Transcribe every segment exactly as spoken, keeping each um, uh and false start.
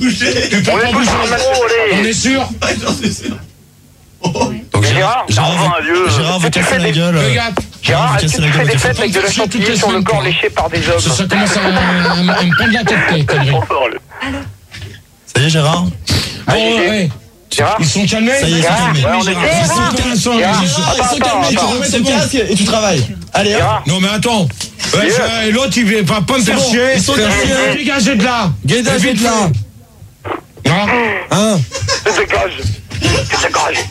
Tu peux pas bouger. On est sûr? Donc Gérard, Gérard, Gérard vous cassez la gueule. Gérard, est-ce que tu fais des fêtes avec de la chantilly sur le corps léché par des hommes? Ça commence à me prendre la tête, tes conneries. Ça y est, Gérard? Bon, ouais. Gérard, ils sont calmés? Ça y est, ils sont calmés. Ils sont calmés. Ils sont calmés, tu remets ton casque et tu travailles. Allez, non mais attends. Et l'autre, il va pas me faire chier. Ils sont calmés. Dégagez de là. Dégagez de là. Hein? Hein? Tu dégages. Tu dégages.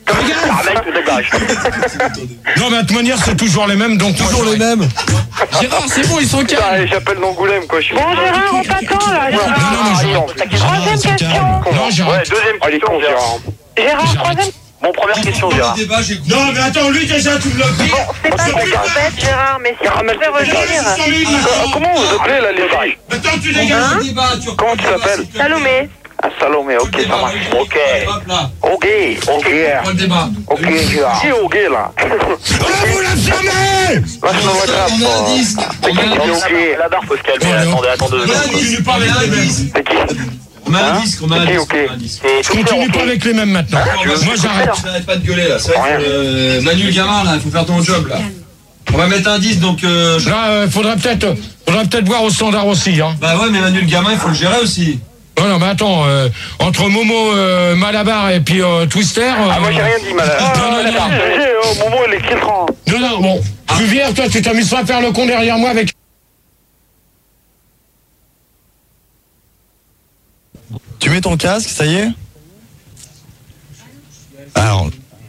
Non mais à toute manière c'est toujours les mêmes donc toujours les mêmes. Gérard c'est bon ils sont calmes. J'appelle d'Angoulême quoi. Bon Gérard on t'attend là Gérard. Troisième question. Non Gérard. Ouais deuxième question Gérard. Gérard troisième. Bon première question Gérard. Non mais attends lui déjà tu me l'as dit. C'est pas plus bête Gérard mais si tu pouvais revenir. Comment vous appelez là les filles? Attends tu dégages. Comment tu t'appelles? Salomé. Ah Salomé, ok ça marche. Ok. Ok, ok. Ok Gérard. Qui est ok là? Oh vous la fermez. Lâche-moi votre rap. On a un disque. C'est qui qui est ok? La barre faut se calmer. Attendez, attendez deux secondes. C'est qui? On a un disque, on a un disque. Je continue pas avec les mêmes maintenant. Moi j'arrête. J'arrête pas de gueuler là. C'est vrai que Manu le gamin là, il faut faire ton job là. On va mettre un disque donc. Euh, Là, euh, faudrait peut-être, faudrait peut-être voir au standard aussi, hein. Bah ouais, mais Manu le gamin, il faut le gérer aussi. Non, non, mais attends, euh, entre Momo, euh, Malabar et puis euh, Twister. Euh, ah, moi j'ai rien dit, Malabar. Non, non, non. Oh, Momo, il est killerant. Non, non, bon. Tu viens, toi, tu t'amuses pas à faire le con derrière moi avec. Tu mets ton casque, ça y est? Alors.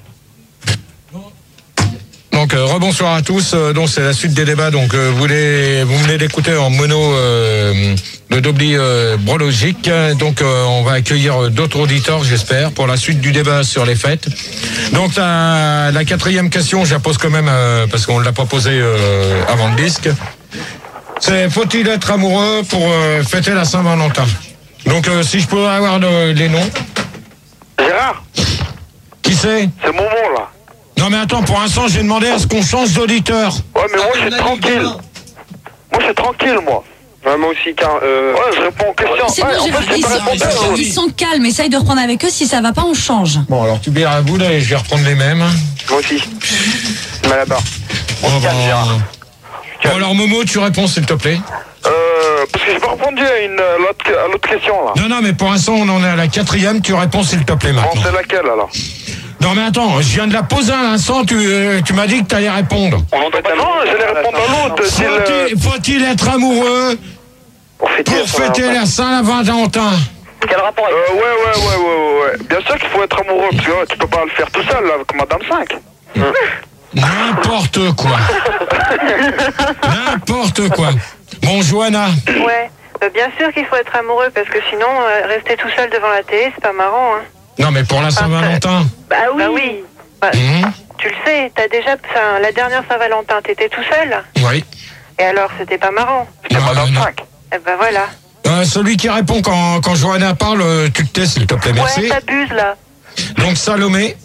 Donc euh, rebonsoir à tous. Euh, donc c'est la suite des débats. Donc euh, vous les, vous venez d'écouter en mono euh, le Dobli euh, Brologique. Donc euh, on va accueillir d'autres auditeurs, j'espère, pour la suite du débat sur les fêtes. Donc la, la quatrième question, je la pose quand même euh, parce qu'on ne l'a pas posée euh, avant le disque. C'est faut-il être amoureux pour euh, fêter la Saint-Valentin? Donc euh, si je peux avoir le, les noms. Gérard. Qui c'est? C'est Momo là. Non mais attends, pour l'instant j'ai demandé à ce qu'on change d'auditeur. Ouais mais moi je suis tranquille. Moi je suis tranquille moi. Ouais, moi aussi car euh... ouais je réponds aux questions. C'est ouais, bon, en Gérard, fait, ils, sont, ils sont calmes, essaye de reprendre avec eux, si ça va pas on change. Bon alors tu bières à bout là et je vais reprendre les mêmes. Moi aussi. Malabar. On se calme, Gérard. Bon alors Momo tu réponds s'il te plaît. Euh parce que j'ai pas répondu à une à l'autre, à l'autre question là. Non non mais pour l'instant on en est à la quatrième, tu réponds s'il te plaît maintenant. Bon c'est laquelle alors? Non mais attends, je viens de la poser à l'instant, tu, euh, tu m'as dit que tu allais répondre. On entend pas. Non, j'allais répondre à l'autre. Faut-il, faut-il être amoureux pour fêter, pour fêter la Saint-Valentin? Quel rapport avec... euh, ouais, ouais, ouais, ouais, ouais. Bien sûr qu'il faut être amoureux, parce que ouais, tu peux pas le faire tout seul, là, avec Madame cinq. N'importe quoi. N'importe quoi. Bon, Johanna. Ouais, euh, bien sûr qu'il faut être amoureux, parce que sinon, euh, rester tout seul devant la télé, c'est pas marrant, hein. Non, mais pour la Saint-Valentin. Bah oui. Bah oui. Bah, mmh. Tu le sais, t'as déjà... Enfin, la dernière Saint-Valentin, t'étais tout seul. Oui. Et alors, c'était pas marrant. C'était Madame cinq. Eh ben voilà. Euh, celui qui répond quand, quand Johanna parle, tu te tais, s'il te plaît, merci. Ouais, t'abuses, là. Donc, Salomé.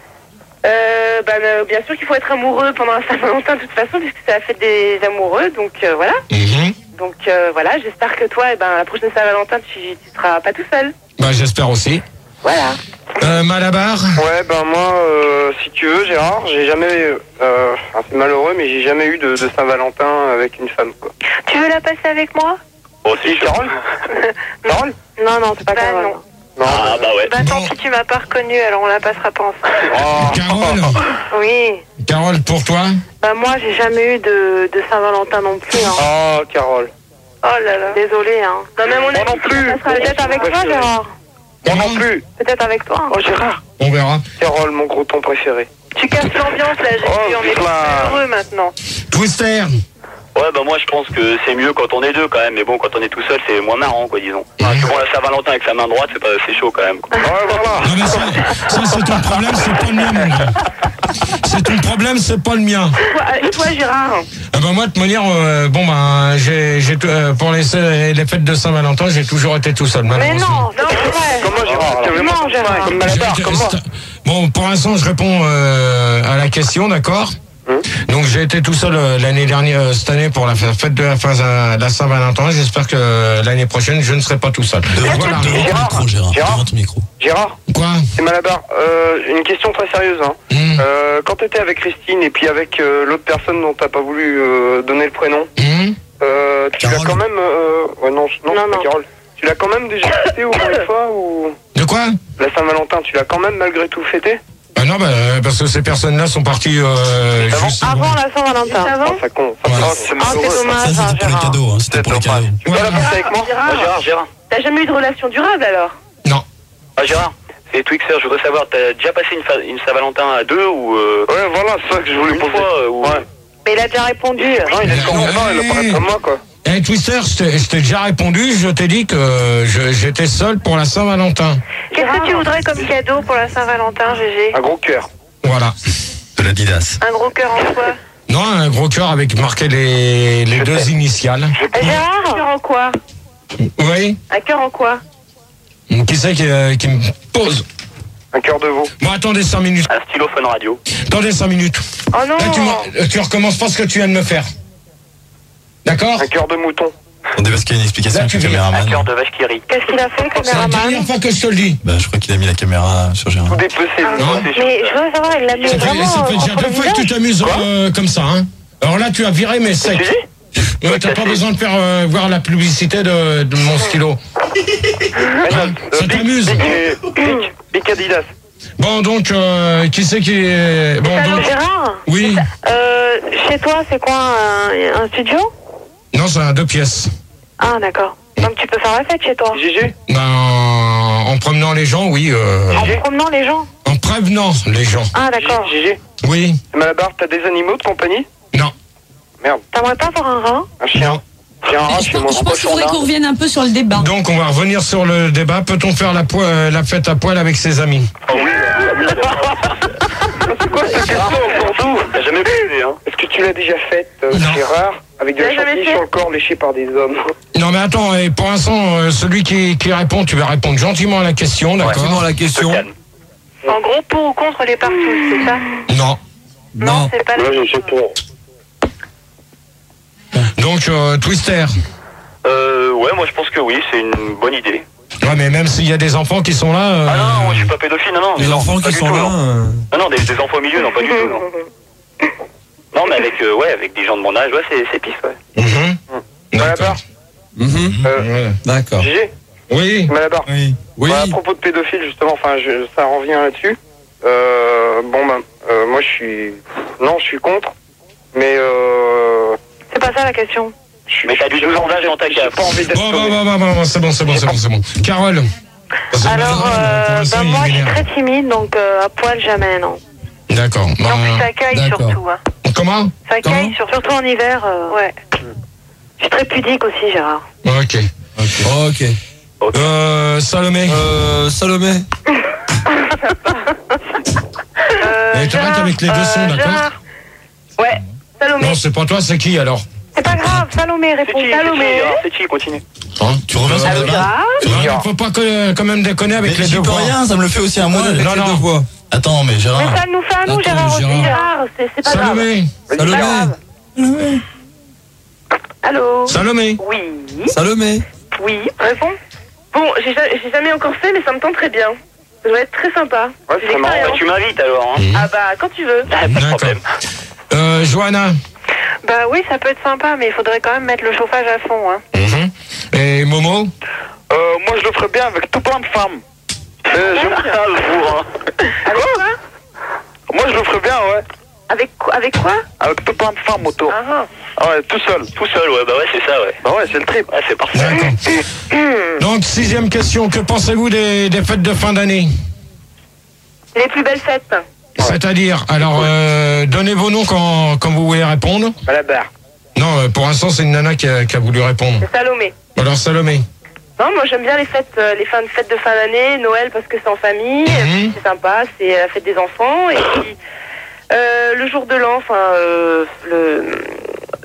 Euh, bah, euh, bien sûr qu'il faut être amoureux pendant la Saint-Valentin, de toute façon, puisque c'est la fête des amoureux, donc euh, voilà. Mmh. Donc euh, voilà, j'espère que toi, eh ben, la prochaine Saint-Valentin, tu, tu seras pas tout seul. Bah, j'espère aussi. Voilà. Euh, Malabar. Ouais, ben moi, euh, si tu veux, Gérard, j'ai jamais, euh, c'est malheureux, mais j'ai jamais eu de, de Saint-Valentin avec une femme, quoi. Tu veux la passer avec moi? Oh, si, Carole. Carole? Non, non, c'est pas bah, Carole. Non. Non, ah, bah ouais. Bah tant pis, tu m'as pas reconnue, alors on la passera pas ensemble. Oh. Carole. Oui. Carole, pour toi? Bah moi, j'ai jamais eu de, de Saint-Valentin non plus. Hein. Oh, Carole. Oh là là. Désolée, hein. Non, mais mon moi non plus. Ça sera peut-être avec toi, Gérard. Moi non plus. Peut-être avec toi. Hein. Oh, Gérard. On verra. Carole, mon gros ton préféré. Tu casses l'ambiance, là, j'ai oh, vu, on est tous heureux maintenant. Twister. Ouais, bah moi je pense que c'est mieux quand on est deux quand même, mais bon, quand on est tout seul, c'est moins marrant, quoi, disons. Parce que bon, la Saint-Valentin avec sa main droite, c'est pas, c'est chaud quand même, quoi. Ouais, voilà. Non, mais ça, ça c'est ton problème, c'est pas le mien, mon gars. C'est ton problème, c'est pas le mien. Et toi, Gérard? Ah bah moi, de toute manière, euh, bon bah, j'ai, j'ai euh, pour les, les fêtes de Saint-Valentin, j'ai toujours été tout seul. Mais non, non, c'est vrai. Comme moi, Gérard. T'es vraiment non, Gérard. comme Malabar, comme moi. Bon, pour l'instant, je réponds euh, à la question, d'accord? Mmh. Donc j'ai été tout seul euh, l'année dernière, euh, cette année pour la fête de la, fin, euh, la Saint-Valentin. J'espère que euh, l'année prochaine je ne serai pas tout seul. Devant, voilà. devant Gérard, ton micro, Gérard. Gérard, Devant ton micro. Gérard. Quoi? C'est Malabar. Euh, une question très sérieuse. Hein. Mmh. Euh, quand t'étais avec Christine et puis avec euh, l'autre personne dont t'as pas voulu euh, donner le prénom, Mmh. euh, tu l'as quand même. Euh, ouais, non, non, Non, c'est pas non. Carole. Tu l'as quand même déjà fêté au moins une fois ou De quoi? la Saint-Valentin, tu l'as quand même malgré tout fêté? Bah non, bah, parce que ces personnes-là sont parties euh, Avant, juste Avant la Saint-Valentin. Ah, Avant ça compte. Ça, Ouais. ça, c'est Ah, c'est malheureux. dommage, Ça, hein, c'était pour les Gérard. cadeaux. Hein. C'était pour les cadeaux. Tu peux la passer avec moi? Gérard, Ah, Gérard, Gérard. t'as jamais eu de relation durable alors? Non. Ah, Gérard, c'est Twixer, je voudrais savoir, t'as déjà passé une, fa- une Saint-Valentin à deux ou. Euh, Ouais, voilà, c'est ça que je voulais une poser. fois euh, ou... Ouais. Mais il a déjà répondu. Non, il est con. Ouais. Non, il a pas comme moi, quoi. Eh Twister, je t'ai- je t'ai déjà répondu, je t'ai dit que je- j'étais seul pour la Saint-Valentin. Qu'est-ce que tu voudrais comme cadeau pour la Saint-Valentin, Gégé? Un gros cœur. Voilà. De l'Adidas. Un gros cœur en quoi? Non, un gros cœur avec marqué les, les deux initiales. Euh, Gérard, un cœur en quoi? Oui. Un cœur en quoi? Qui c'est qui, euh, qui me pose? Un cœur de veau. Bon, attendez cinq minutes. Un stylophone radio. Attendez cinq minutes. Oh non! Là, tu, m'en- tu recommences pas ce que tu viens de me faire. D'accord? Un cœur de mouton. Attendez, parce qu'il y a une explication Là, avec tu le viens. Un caméraman. cœur de vache qui rit. Qu'est-ce qu'il a fait, C'est la dernière caméraman? fois que je te le dis. Bah, je crois qu'il a mis la caméra sur Gérard. Tout dépecé. Non. Mais je veux savoir, il l'a mis Ça fait, vraiment ça fait déjà entre deux le fois que tu visage. t'amuses euh, comme ça, hein. Alors là, tu as viré mes secs. Ouais, t'as pas besoin de faire euh, voir la publicité de, de mon stylo. Hein, ça t'amuse. Bic, Bic Adidas. Bon, donc, euh, qui c'est qui est... Bon, Allô, donc... Gérard? Oui. Euh, chez toi, c'est quoi, un, un studio? Non, c'est un deux pièces. Ah, d'accord. Donc tu peux faire la fête chez toi? Gégé. Ben, en promenant les gens, oui. Euh, En promenant les gens? en prévenant les gens. Ah, d'accord. Gégé. Oui. Malabar, t'as des animaux de compagnie? Non. Merde. T'aimerais pas avoir un rat? Un chien. J'ai un rat Je chez moi. pense je pense qu'il faudrait qu'on revienne un peu sur le débat. Donc, on va revenir sur le débat. Peut-on faire la, poi- euh, la fête à poil avec ses amis? Oh oui. C'est quoi cette question pour nous? T'as jamais posé, hein? Est-ce que tu l'as déjà faite, euh, Non. Gérard? Avec de Tu la l'as jamais chantilly fait sur le corps léché par des hommes. Non, mais attends, et pour l'instant, euh, celui qui, qui répond, tu vas répondre gentiment à la question, d'accord? la question. Calme. En gros, pour ou contre les partous, c'est ça? Non. Non, c'est pas Moi, le... je sais pour. Donc, euh, Twister. Euh, ouais, moi je pense que oui, c'est une bonne idée. Ouais, mais même s'il y a des enfants qui sont là... euh, Ah non, moi je suis pas pédophile, non, non. Les non, enfants pas qui du sont tout, là. Non, euh, non, non, des, des enfants au milieu, non, pas du tout, non. Non, mais avec, euh, ouais, avec des gens de mon âge, ouais, c'est, c'est pisse, ouais. mhm. Malabar. mhm. Euh, Ouais. D'accord. Gégé. Oui. Malabar. Oui. Oui. Bah, à propos de pédophile, justement, enfin, je, ça revient là-dessus. Euh, bon, ben, euh, moi, je suis... Non, je suis contre. Mais, euh... C'est pas ça la question. je suis- Mais t'as du douze ans d'âge dans ta J'ai cave. pas envie d'être Bon, bon, sauvé. bon, bon, bon, bon, c'est bon, c'est bon, c'est bon, c'est bon. Carole. Parce que Alors, maintenant, euh, pour l'instant, ben il moi je suis m'énerve. très timide, donc euh, à poil jamais, non. D'accord. Et en plus ça caille d'accord. surtout, hein. Comment? Ça Comment caille, sur- surtout en hiver, euh, ouais. Je suis très pudique aussi, Gérard. Ok. Ok. Euh, Salomé. Euh, Salomé. Euh, Et t'arrêtes avec les deux sons, d'accord? Gérard. Ouais, Salomé. Non, c'est pas toi, c'est qui alors? C'est pas grave, Salomé, C'est réponds qui, c'est qui, Salomé. Gérard, c'est qui, continue. Hein? Tu reviens sur le Allô, débat. Gérard? Il ne faut pas que- quand même déconner avec Mais les j'y deux peux voix. rien, ça me le fait aussi à moi. avec Non, les non. deux voix. Attends, mais Gérard. Mais ça nous fait à nous, Attends, Gérard aussi, Gérard. Gérard, c'est c'est pas grave. Salomé. C'est pas Salomé. grave. Allô? Salomé. Oui, Salomé. oui, réponds. Bon, j'ai ja- j'ai jamais encore fait, mais ça me tente très bien. Ça doit être très sympa. Ouais, C'est c'est marrant. Bah, l'expérience. tu m'invites alors, hein. Ah bah, quand tu veux. Ah, pas de D'accord. problème. Euh, Johanna. Bah oui, ça peut être sympa, mais il faudrait quand même mettre le chauffage à fond, hein. Mhm. Et Momo. Euh, moi, je le ferais bien avec tout plein de femmes. Euh, je... Ah, le bourrin. Avec quoi? Moi, je le ferais bien, ouais. Avec quoi? Avec quoi? Avec tout plein de femmes autour. Ah, ah. Ah ouais, tout seul. Tout seul, ouais, bah ouais, c'est ça, ouais. Bah ouais, c'est le trip. Ouais, c'est parfait. D'accord. Donc, sixième question. Que pensez-vous des, des fêtes de fin d'année? Les plus belles fêtes. C'est-à-dire, alors, euh, donnez vos noms quand, quand vous voulez répondre. Malabar. Non, euh, pour l'instant, c'est une nana qui a, qui a voulu répondre. C'est Salomé. Alors, Salomé. Non, moi j'aime bien les fêtes, euh, les fins de fêtes de fin d'année, Noël parce que c'est en famille, Mhm. c'est sympa, c'est la fête des enfants, et puis euh, le jour de l'an, enfin euh, le,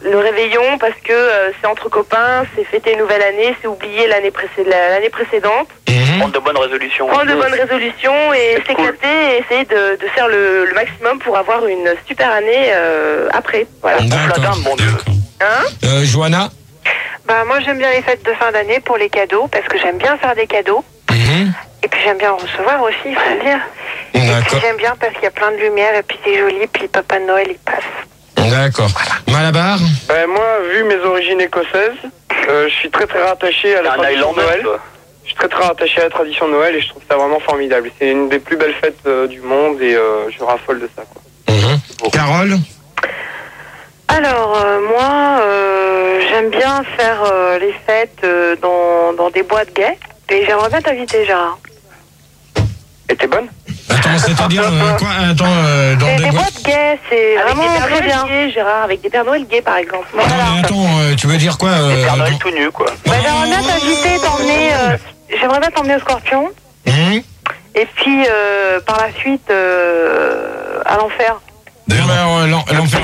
le réveillon parce que euh, c'est entre copains, c'est fêter une nouvelle année, c'est oublier l'année précé- l'année précédente. Mmh. Prendre de bonnes résolutions. Prendre de bonnes résolutions et c'est s'éclater cool. Et essayer de, de faire le, le maximum pour avoir une super année euh, après. Voilà. La dame, mon Dieu. Hein euh, Johanna. Bah moi j'aime bien les fêtes de fin d'année pour les cadeaux parce que j'aime bien faire des cadeaux. Mmh. Et puis j'aime bien en recevoir aussi, il faut le dire. Et puis j'aime bien parce qu'il y a plein de lumière et puis c'est joli, puis Papa Noël il passe. D'accord. Voilà. Malabar. Ben moi, vu mes origines écossaises, euh, je suis très très rattaché à la tradition de Noël. Toi. Je suis très très rattaché à la tradition de Noël et je trouve ça vraiment formidable. C'est une des plus belles fêtes euh, du monde et euh, je raffole de ça. Quoi. Mmh. Bon. Carole. Alors euh, moi, euh, j'aime bien faire euh, les fêtes euh, dans, dans des boîtes gays et j'aimerais bien t'inviter, Gérard. Et t'es bonne? Attends, c'est-à-dire euh, quoi? Attends, euh, dans des, des, des boîtes, boîtes gays, c'est avec vraiment des très bien. Gays, Gérard, avec des Pères Noël gays par exemple. Voilà. Non, mais attends, euh, tu veux dire quoi euh, Des Pères Noël tout nus, quoi. Bah, j'aimerais bien t'inviter, t'emmener. Euh, j'aimerais bien t'emmener au Scorpion. Mmh. Et puis euh, par la suite euh, à l'enfer. D'ailleurs, euh, l'enfer,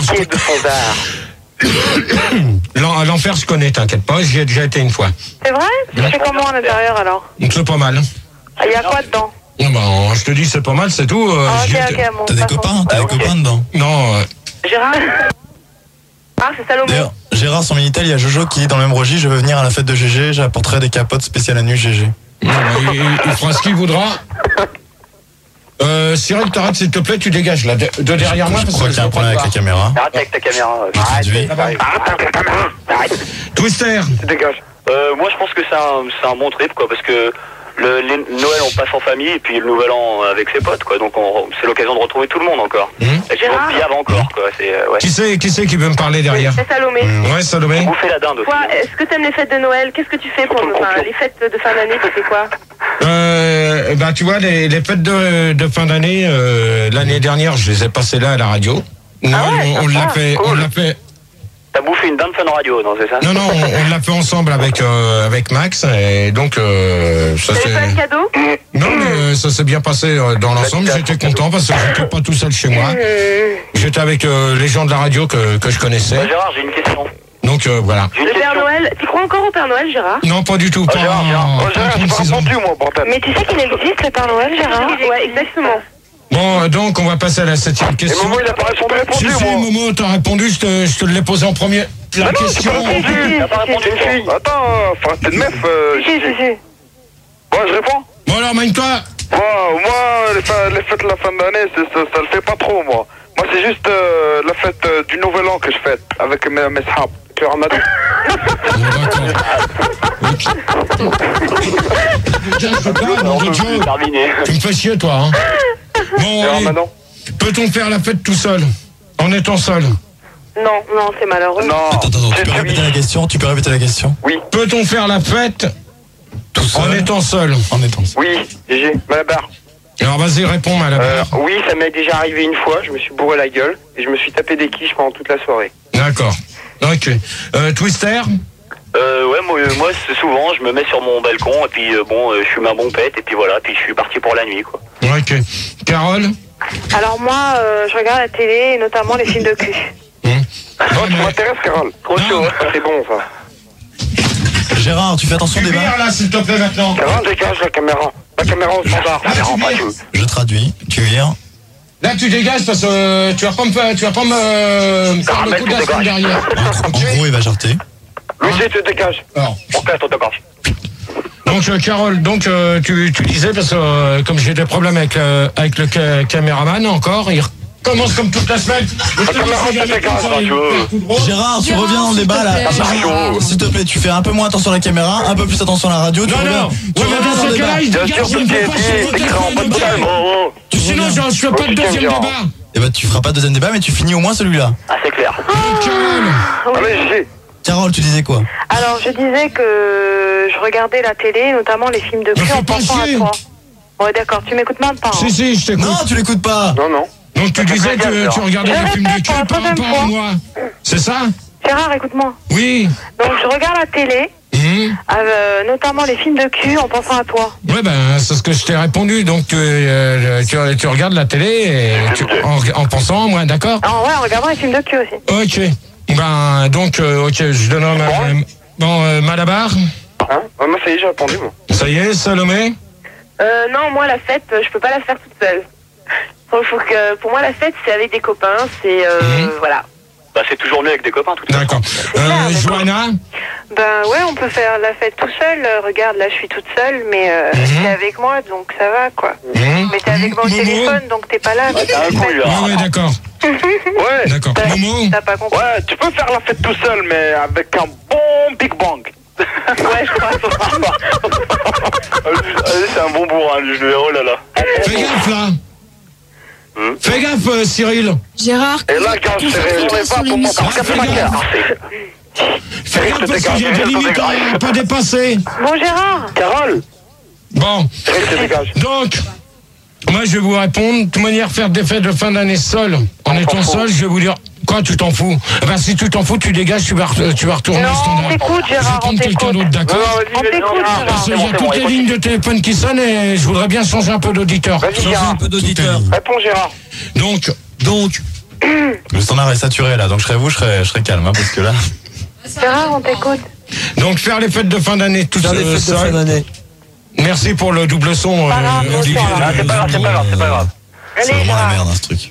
je... l'enfer, je connais, t'inquiète pas, j'y ai déjà été une fois. C'est vrai? Tu fais comment à l'intérieur alors? C'est pas mal. Il y a quoi dedans? Non, bah, je te dis, c'est pas mal, c'est tout. Euh, ah, okay, okay, bon, t'as des copains? T'as ah, des okay. copains dedans? Non. Euh... Gérard. Ah, c'est Salomé. D'ailleurs, Gérard, son Minitel, il y a Jojo qui dit dans le même registre, je veux venir à la fête de G G, j'apporterai des capotes spéciales à nu G G. Non, bah, il, il fera ce qu'il voudra. Euh, Cyril, t'arrêtes s'il te plaît, tu dégages là, de, de derrière moi. Je crois qu'il y a un problème avec la caméra. Arrête avec ta caméra. Arrête, arrête, arrête, arrête. Twister. Tu dégages. Euh, moi, je pense que c'est un, c'est un bon trip, quoi, parce que le les, Noël, on passe en famille, et puis le Nouvel An avec ses potes, quoi. Donc, on, c'est l'occasion de retrouver tout le monde encore. Mmh. Et puis, on se piave encore, quoi. C'est, euh, ouais. Qui c'est, qui c'est qui veut me parler derrière? C'est Salomé. Mmh. Ouais, Salomé. Vous faites la dinde aussi. Toi, est-ce que t'aimes les fêtes de Noël? Qu'est-ce que tu fais pour enfin, les fêtes de fin d'année? Tu fais quoi? Euh, bah, tu vois, les, les fêtes de, de fin d'année, euh, l'année dernière, je les ai passées là à la radio. Non, ah ouais, on, on l'a fait, cool. on l'a fait. T'as bouffé une dinde fun radio, non, c'est ça? Non, non, on, on l'a fait ensemble avec euh, avec Max et donc euh, ça c'est. T'avais pas de cadeau? Non, mais euh, ça s'est bien passé euh, dans l'ensemble. J'étais content parce que j'étais pas tout seul chez moi. J'étais avec euh, les gens de la radio que que je connaissais. Bah, Gérard, j'ai une question. Donc euh, voilà. Le Père Noël, tu crois encore au Père Noël, Gérard? Non, pas du tout. Oh, pas Gérard, Gérard. en, Oh, Gérard, j'ai pas entendu, moi, bordel. Mais tu sais qu'il existe le Père Noël, Gérard? Ouais, exactement. Bon, euh, donc on va passer à la septième question. Et Momo, il a pas répondu, répondu, si, si, moi. Momo, t'as répondu, je te, je te l'ai posé en premier. La mais question. Non, j'ai pas répondu. T'as pas répondu, C'est une fille. Attends, enfin, t'es une meuf. Euh, Si, si, si. Bon, je réponds. Bon alors, magne-toi. Moi, moi les, fa- les fêtes de la fin d'année, c'est, ça, ça le fait pas trop, moi. Moi, c'est juste euh, la fête euh, du Nouvel An que je fête avec mes, mes sahab. Tu es Ramadan. Tu me fais chier, toi. Hein. Bon, allez, peut-on faire la fête tout seul, en étant seul? Non, non, c'est malheureux. Non. Attends, attends, tu peux répéter la question? Tu peux répéter la question? Oui. Peut-on faire la fête tout seul, en étant seul? En étant seul. Oui, G G, Malabar. Alors vas-y, réponds, Malabar. Euh, oui, ça m'est déjà arrivé une fois, je me suis bourré la gueule et je me suis tapé des quiches pendant toute la soirée. D'accord. Ok. Euh, Twister? Euh, ouais, moi, moi c'est souvent, je me mets sur mon balcon et puis euh, bon, euh, je fume un bon pet et puis voilà, puis je suis parti pour la nuit, quoi. Ok. Carole? Alors moi, euh, je regarde la télé et notamment les films de cul. Mmh. Oh, tu m'intéresses, Carole? Trop chaud. C'est bon, ça. Gérard, tu fais attention des Lumière, là, s'il te plaît, maintenant. Carole, dégage la caméra. La caméra au standard. Là, tu vires. Je traduis, tu vires. Là, tu dégages parce que euh, tu vas pas me faire, tu vas pas me euh, faire le coup de la semaine dernière. En gros, il va jarter. Lucie, tu dégages. Alors. On casse, on dégage. Donc, euh, Carole, donc euh, tu, tu disais, parce que euh, comme j'ai des problèmes avec, euh, avec le ca- caméraman encore, il recommence comme toute la semaine. La caméra, tu dégages. Gérard, tu reviens dans le débat là. Gérard, s'il te plaît, tu fais un peu moins attention à la caméra, un peu plus attention à la radio. Tu Non, reviens, non, tu reviens dans le débat. Bien sûr, tout ce qui est dit, c'est écrit en bas de calme. Oh, oh. Sinon, je ne fais pas de deuxième débat. Eh ben, tu feras pas de deuxième débat, mais tu finis au moins celui-là. Ah, c'est clair. Carole. Allez, G G. Carole, tu disais quoi? Alors, je disais que je regardais la télé, notamment les films de Me cul fais en pas pensant à chier. toi. Ouais, d'accord, tu m'écoutes même pas. Si, Hein. si, je t'écoute. Non, tu l'écoutes pas. Non, non. Donc tu disais que tu regardais Je les films de répète cul pour la par troisième rapport à fois. moi. C'est ça? Gérard, écoute-moi. Oui. Donc, je regarde la télé, Mmh. euh, notamment les films de cul en pensant à toi. Ouais, ben, c'est ce que je t'ai répondu. Donc, tu, euh, tu, tu regardes la télé et tu- en, en pensant à moi, d'accord? Ah ouais, en regardant les films de cul aussi. Ok. Ben, donc, euh, ok, je donne un... Bon, bon euh, Malabar. Hein? Ouais, moi, ça y est, j'ai répondu, moi. Ça y est, Salomé? Euh, non, moi, la fête, je peux pas la faire toute seule. Faut, faut que, pour moi, la fête, c'est avec des copains, c'est, euh, mmh. voilà. Bah, c'est toujours mieux avec des copains, tout ça. D'accord. Euh, Johanna? Ben ouais, on peut faire la fête tout seul. Euh, regarde, là, je suis toute seule, mais euh, mmh. t'es avec moi, donc ça va, quoi. Mmh. Mais t'es avec mon mmh. téléphone, donc t'es pas là. Bah, t'as un coup, là. Ouais, ouais, d'accord. Ouais. D'accord. Momo? T'as pas compris? Ouais, tu peux faire la fête tout seul, mais avec un bon Big Bang. Ouais, je crois. C'est un bon bourrin, lui, je lui ai, oh là là. Fais gaffe, là. Hum. Fais gaffe, euh, Cyril. Gérard. Et là, quand Cyril, on est pas pour mon café Fais gaffe. Fais gaffe parce qu'il y a des limites à pas dépasser. Bon, Gérard. Carole. Bon. Donc, moi, je vais vous répondre. De toute manière, faire des fêtes de fin d'année seul, en étant seul, je vais vous dire... Quoi, tu t'en fous? Ben, si tu t'en fous, tu dégages, tu vas, tu vas retourner non, au standard. on t'écoute, Gérard, je vais prendre quelqu'un d'autre, d'accord? On t'écoute, Gérard. Parce qu'il y a toutes les lignes de téléphone qui sonnent et je voudrais bien changer un peu d'auditeur. Vas-y, Gérard. Un peu d'auditeur. Réponds, Gérard. Donc, donc. Le standard est saturé là, donc je serais vous, je serais, je serais calme, hein, parce que là. Gérard, on t'écoute. Donc, faire les fêtes de fin d'année tout seul. Faire les fêtes de fin d'année. Merci pour le double son, pas grave, euh, Olivier. Ah, c'est pas grave, c'est pas grave, c'est pas grave. C'est vraiment la merde, hein, ce truc.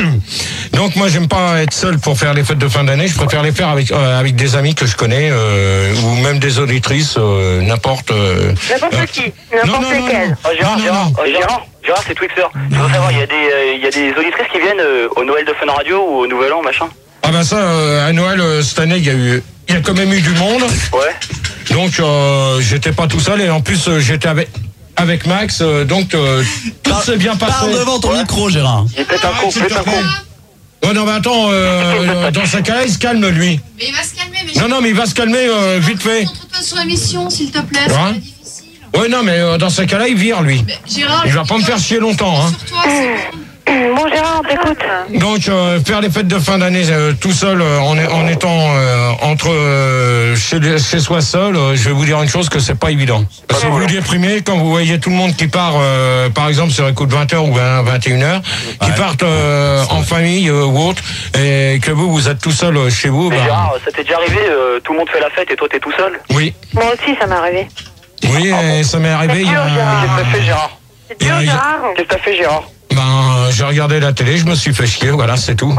Donc moi j'aime pas être seul pour faire les fêtes de fin d'année, je préfère les faire avec euh, avec des amis que je connais euh, ou même des auditrices, euh, n'importe. Euh, n'importe euh, qui, n'importe lequel. Oh, Gérard, Gérard, oh, Gérard, Gérard, c'est Twixer. Je veux savoir, il y a des euh, il y a des auditrices qui viennent euh, au Noël de Fun Radio ou au Nouvel An, machin. Ah ben ça, euh, à Noël euh, cette année il y a eu, il y a quand même eu du monde. Ouais. Donc euh, j'étais pas tout seul et en plus euh, j'étais avec. Avec Max, euh, donc euh, tout s'est bien passé. Parle devant ton ouais. micro, Gérard. Il pète un coup, pète un coup. Oh non, mais attends, euh, dans ce cas-là, il se calme, lui. Mais il va se calmer, mais... Non, non, mais il va se calmer euh, vite fait. Concentre-toi sur l'émission, s'il te plaît, c'est hein? pas difficile. Ouais, non, mais euh, dans ce cas-là, il vire, lui. Mais Gérard, il va pas me faire chier longtemps, hein. Sur toi, c'est bon. Bon, Gérard, on t'écoute. Donc, euh, faire les fêtes de fin d'année euh, tout seul, euh, en, en étant euh, entre euh, chez, chez soi seul, euh, je vais vous dire une chose, que c'est pas évident. Parce que vous vous déprimez quand vous voyez tout le monde qui part, euh, par exemple, sur un coup de vingt heures ou vingt et une heures, qui ouais. partent euh, en famille euh, ou autre, et que vous, vous êtes tout seul euh, chez vous. Mais bah... Gérard, ça t'est déjà arrivé, euh, tout le monde fait la fête et toi t'es tout seul? Oui. Moi aussi, ça m'est arrivé. Oui, ah, bon. Ça m'est arrivé il y a... Qu'est-ce que t'as fait, Gérard? C'est dur, Gérard. Qu'est-ce que t'as fait, Gérard? Ben, j'ai regardé la télé, je me suis fait chier, voilà, c'est tout.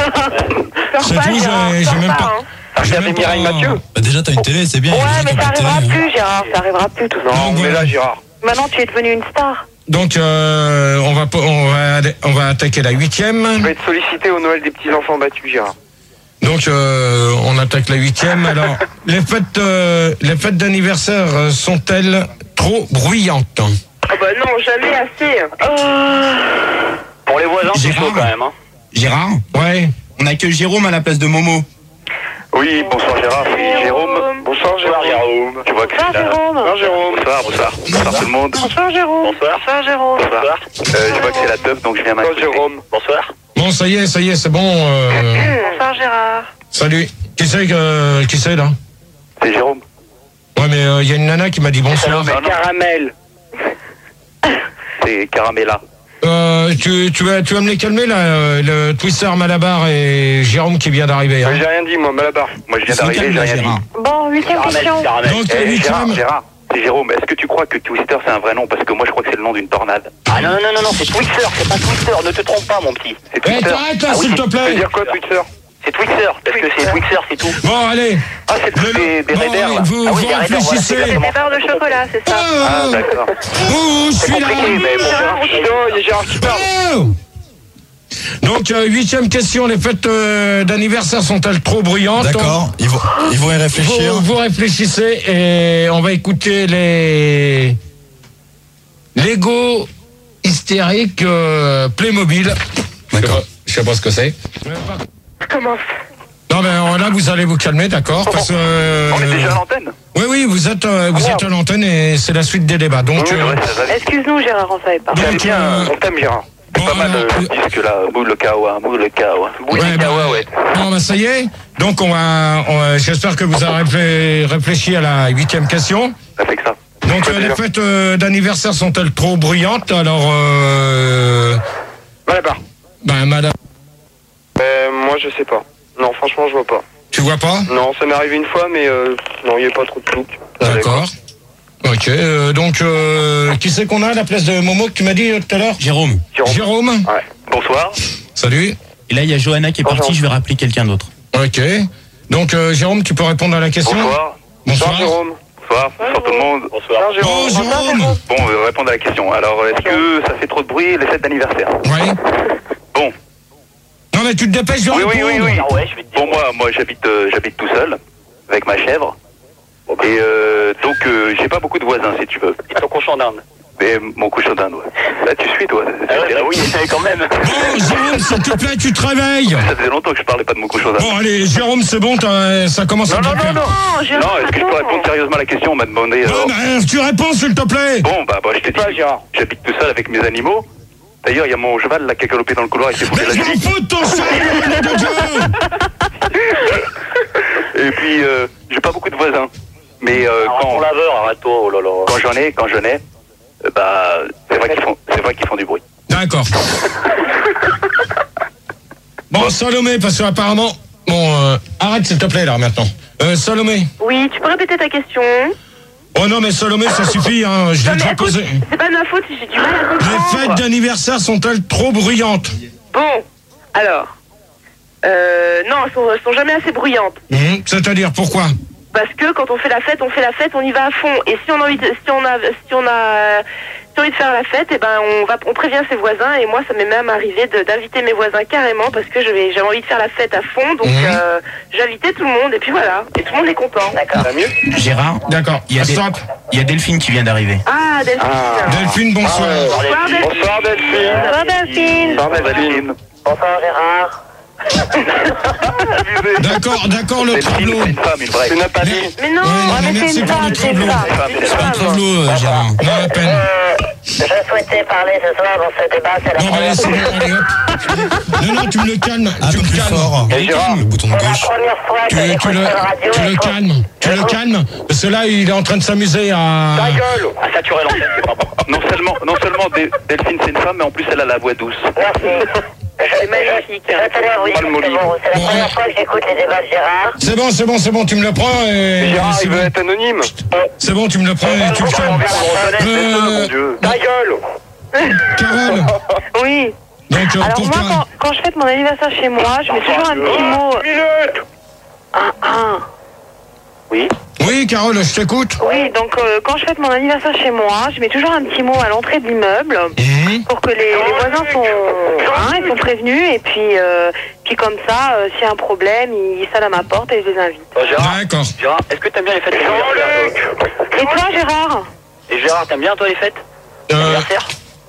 C'est pas, tout, j'ai, j'ai même pas... Ah, j'ai même Mireille Mathieu. Bah déjà, t'as une télé, c'est bien. Ouais, mais ça arrivera plus, Gérard, ça arrivera plus, tout ça. Non, mais là, Gérard. Maintenant, tu es devenu une star. Donc, euh, on va, on va, on va attaquer la huitième. Je vais être sollicité au Noël des petits-enfants battus, Gérard. Donc, euh, on attaque la huitième. Alors, les fêtes, euh, les fêtes d'anniversaire sont-elles trop bruyantes? Ah bah non, jamais assez. Euh... Pour les voisins, c'est chaud quand même. Hein. Gérard? Ouais. On accueille Jérôme à la place de Momo. Oui, bonsoir Gérard, c'est Jérôme. Bonsoir Jérôme. Jérôme. Tu vois que bonsoir, c'est là. Jérôme. Bonsoir Jérôme. Bonsoir, bonsoir. Bonsoir tout le monde. Bonsoir Jérôme. Bonsoir. Bonsoir Jérôme. Bonsoir. Euh, je vois que c'est la teuf, donc je viens m'accueillir. Bonsoir Jérôme. Bonsoir. Bon, ça y est, ça y est, c'est bon. Euh... Bonsoir Gérard. Salut. Qui c'est, euh, qui c'est là? C'est Jérôme. Ouais, mais il euh, y a une nana qui m'a dit bonsoir. C'est Caramel. C'est Caramella. Euh, tu, tu, vas, tu vas me les calmer là, euh, le Twister, Malabar et Jérôme qui vient d'arriver. Hein. J'ai rien dit moi, Malabar. Moi je viens d'arriver, j'ai rien dit. Bon, huitième question. Donc, eh, Gérard, Gérard, c'est Jérôme. Est-ce que tu crois que Twister c'est un vrai nom? Parce que moi je crois que c'est le nom d'une tornade. Ah non, non, non, non, c'est Twister, c'est pas Twister, ne te trompe pas mon petit. C'est Twister. Eh, t'arrêtes là, ah, s'il oui, te plaît. Tu veux dire quoi, Twister? C'est Twixer, parce que c'est Twixer, c'est tout. Bon, allez. Ah, c'est le, des, des Raiders, là. Vous, ah oui, vous des Raiders, réfléchissez. voilà, Des barres de chocolat, c'est ça. Oh, ah, d'accord. Oh, je suis là. Mais bon, Gérard, il y a Gérard qui parle. Oh. Donc, euh, huitième question, les fêtes euh, d'anniversaire sont-elles trop bruyantes? D'accord, ils vont, ils vont y réfléchir. Vous, vous réfléchissez et on va écouter les Lego hystérique euh, Playmobil. D'accord. Je sais pas ce que c'est. Comment? Non mais là vous allez vous calmer, d'accord, parce que euh, on est déjà à l'antenne. Oui oui, vous êtes euh, vous ah, êtes à l'antenne et c'est la suite des débats. Donc oui, euh, ouais, excuse-nous Gérard, on savait pas. Donc, bien, euh, on t'aime Gérard. C'est bon, pas mal de euh, disques là, boule le kawa, boule le kawa, boule le kawa, ouais. Bon bah ça y est. Donc on va, on va j'espère que vous avez réfléchi à la huitième question. Ça fait que ça. Donc euh, les fêtes euh, d'anniversaire sont-elles trop bruyantes? Alors euh... Malabar. Ben madame. Euh, moi je sais pas. Non franchement je vois pas. Tu vois pas? Non, ça m'est arrivé une fois, mais euh, non, il n'y a pas trop de plouc. D'accord. Ok, euh, donc euh, qui c'est qu'on a à la place de Momo que tu m'as dit euh, tout à l'heure? Jérôme. Jérôme. Jérôme. Ouais. Bonsoir. Salut. Et là, il y a Johanna qui est partie, je vais rappeler quelqu'un d'autre. Ok. Donc euh, Jérôme, tu peux répondre à la question? Bonsoir. Bonsoir. Bonsoir Jérôme. Bonsoir. Bonsoir tout le monde. Bonsoir. Bonsoir Jérôme. Oh Jérôme. Bon, on va répondre à la question. Alors, est-ce que ça fait trop de bruit les fêtes d'anniversaire? Oui. Bon. Non mais tu te dépêches de Oui, répondre. oui, oui, oui. Ah ouais, je vais te dire. Bon, moi, moi j'habite euh, j'habite tout seul, avec ma chèvre. Et euh, donc, euh, j'ai pas beaucoup de voisins, si tu veux. Et ton cochon d'Inde? Et mon cochon d'Inde, ouais. Là, tu suis, toi. Ah ouais, bah oui, quand même. Bon, Jérôme, s'il te plaît, tu te réveilles. Ça faisait longtemps que je parlais pas de mon cochon d'Inde. Bon, allez, Jérôme, c'est bon, ça commence non, à non, bien non, non, Non, Jérôme, non, est-ce que je peux répondre sérieusement à la question? On m'a demandé... Non, mais tu réponds, s'il te plaît. Bon, bah, bah je t'ai dit, j'habite tout seul avec mes animaux. D'ailleurs, il y a mon cheval là qui a galopé dans le couloir et qui s'est foutu la nuit. Mais je m'en fous de ton cheval, de Dieu. Et puis, euh, j'ai pas beaucoup de voisins. Mais euh, Alors, quand... ton laveur, arrête-toi, oh là là. Quand j'en ai, quand j'en ai, euh, bah, c'est vrai qu'ils font, c'est vrai qu'ils font du bruit. D'accord. Bon, Salomé, parce que apparemment, bon, euh, arrête s'il te plaît là maintenant. Euh, Salomé. Oui, tu peux répéter ta question? Oh non, mais Salomé, ça suffit, hein. Je l'ai déjà posé. C'est pas de ma faute si j'ai du mal à comprendre. Les fêtes d'anniversaire sont-elles trop bruyantes? Bon, alors, euh, non, elles sont, elles sont jamais assez bruyantes. Mmh, c'est-à-dire pourquoi? Parce que quand on fait la fête, on fait la fête, on y va à fond. Et si on a envie de, si on a, si on a, si on a envie de faire la fête, et ben on va, on prévient ses voisins. Et moi, ça m'est même arrivé de, d'inviter mes voisins carrément parce que j'avais, j'avais envie de faire la fête à fond. Donc mmh. euh, j'invitais tout le monde et puis voilà. Et tout le monde est content. D'accord. Ça va mieux? Gérard. D'accord. Il y a, des, Stop. il y a Delphine qui vient d'arriver. Ah, Delphine. Ah. Delphine, bonsoir. Ah, bonsoir Delphine. Bonsoir Delphine. Bonsoir Delphine. Bonsoir Delphine. Bonsoir Gérard. D'accord, d'accord, le Delphine, tableau. c'est une femme, une vraie. C'est Nathalie. Mais non, Ouais, non, mais merci c'est une pour femme, le c'est une tableau. femme. C'est C'est une pas Un femme. tableau, euh, Gérard. Non, à peine. Euh, je souhaitais parler ce soir dans ce débat, c'est la Non, première allez, c'est fois. bon, allez, hop. Non, non, tu me le calmes. Un tu peu me plus calmes. fort. Et Gérard, Le bouton de C'est la gauche. première fois que Tu, tu j'écoute le, cette radio. tu et le je trouve- calmes. Tu le calmes. Parce que là, il est en train de s'amuser à. Ta gueule. à saturer l'antenne, c'est pas bon. Non seulement, non seulement Del- Delphine c'est une femme, mais en plus elle a la voix douce. Merci. C'est magnifique. Je tenais à vous dire Pas le que mot c'est libre. bon, c'est la Ouais. première fois que j'écoute les débats de Gérard. C'est bon, c'est bon, c'est bon, tu me le prends et. Gérard, c'est il veut bon. être anonyme. C'est bon, tu me le prends et tu le calmes. Mon Euh, Dieu. Ta gueule. Carole. Oui. Donc, euh, Alors pour moi, toi. quand, quand je fête mon anniversaire chez moi, je mets toujours un petit mot. Un, un. Oui. Oui, Carole, je t'écoute. Oui, donc euh, quand je fête mon anniversaire chez moi, je mets toujours un petit mot à l'entrée de l'immeuble Mmh. pour que les, les voisins sont, hein, ils sont prévenus et puis, euh, puis comme ça, euh, s'il y a un problème, ils sonnent à ma porte et je les invite. Oh, Gérard, D'accord. Gérard, est-ce que t'aimes bien les fêtes d'anniversaire? Et toi, Gérard? Et Gérard, t'aimes bien toi les fêtes Euh, d'anniversaire?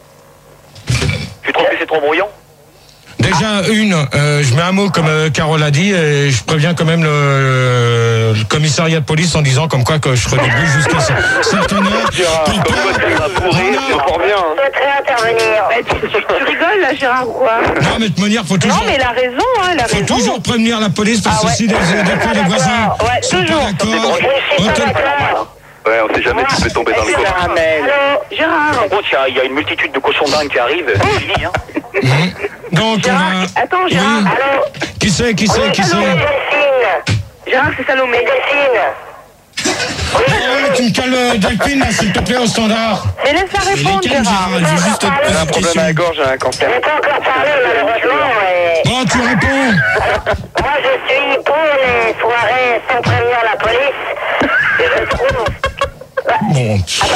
Tu trouves que c'est trop brouillon? Déjà, une, euh, je mets un mot comme euh, Carole a dit et je préviens quand même le, le commissariat de police en disant comme quoi que je serai debout jusqu'à ce- certaines heures. Gérard, Pour comme pas- quoi tu vas pourrir, Non, c'est non. fort bien. hein. Je souhaiterais intervenir. Bah, tu, tu- tu rigoles là, Gérard, ou quoi? Non, mais de toute manière, faut Non, toujours, mais il a raison, hein, il a faut raison. toujours prévenir la police parce Ah que ouais. si des, des fois les voisins Ouais, sont toujours. pas d'accord, Je on suis te- pas d'accord. Ouais, on sait jamais, tu peux tomber dans le coffre. Allô Gérard. Par contre, il y a- il y, a une multitude de cochons dingues qui arrivent, c'est fini, hein. Donc, on Gérard, va... attends, Gérard. Oui. Allô Qui c'est, qui c'est, qui c'est? Delphine. Gérard, c'est Salomé. Delphine. Oh, tu me calmes, Delphine, là, s'il te plaît, au standard. Mais laisse-la répondre, calme, Gérard. Gérard, je veux juste te Elle poser a un une problème question. à la gorge, elle a un cancer. J'ai pas encore parlé, malheureusement, mais Bon, tu réponds. moi je suis pour les soirées sans prévenir la police. Et je trouve. Bon.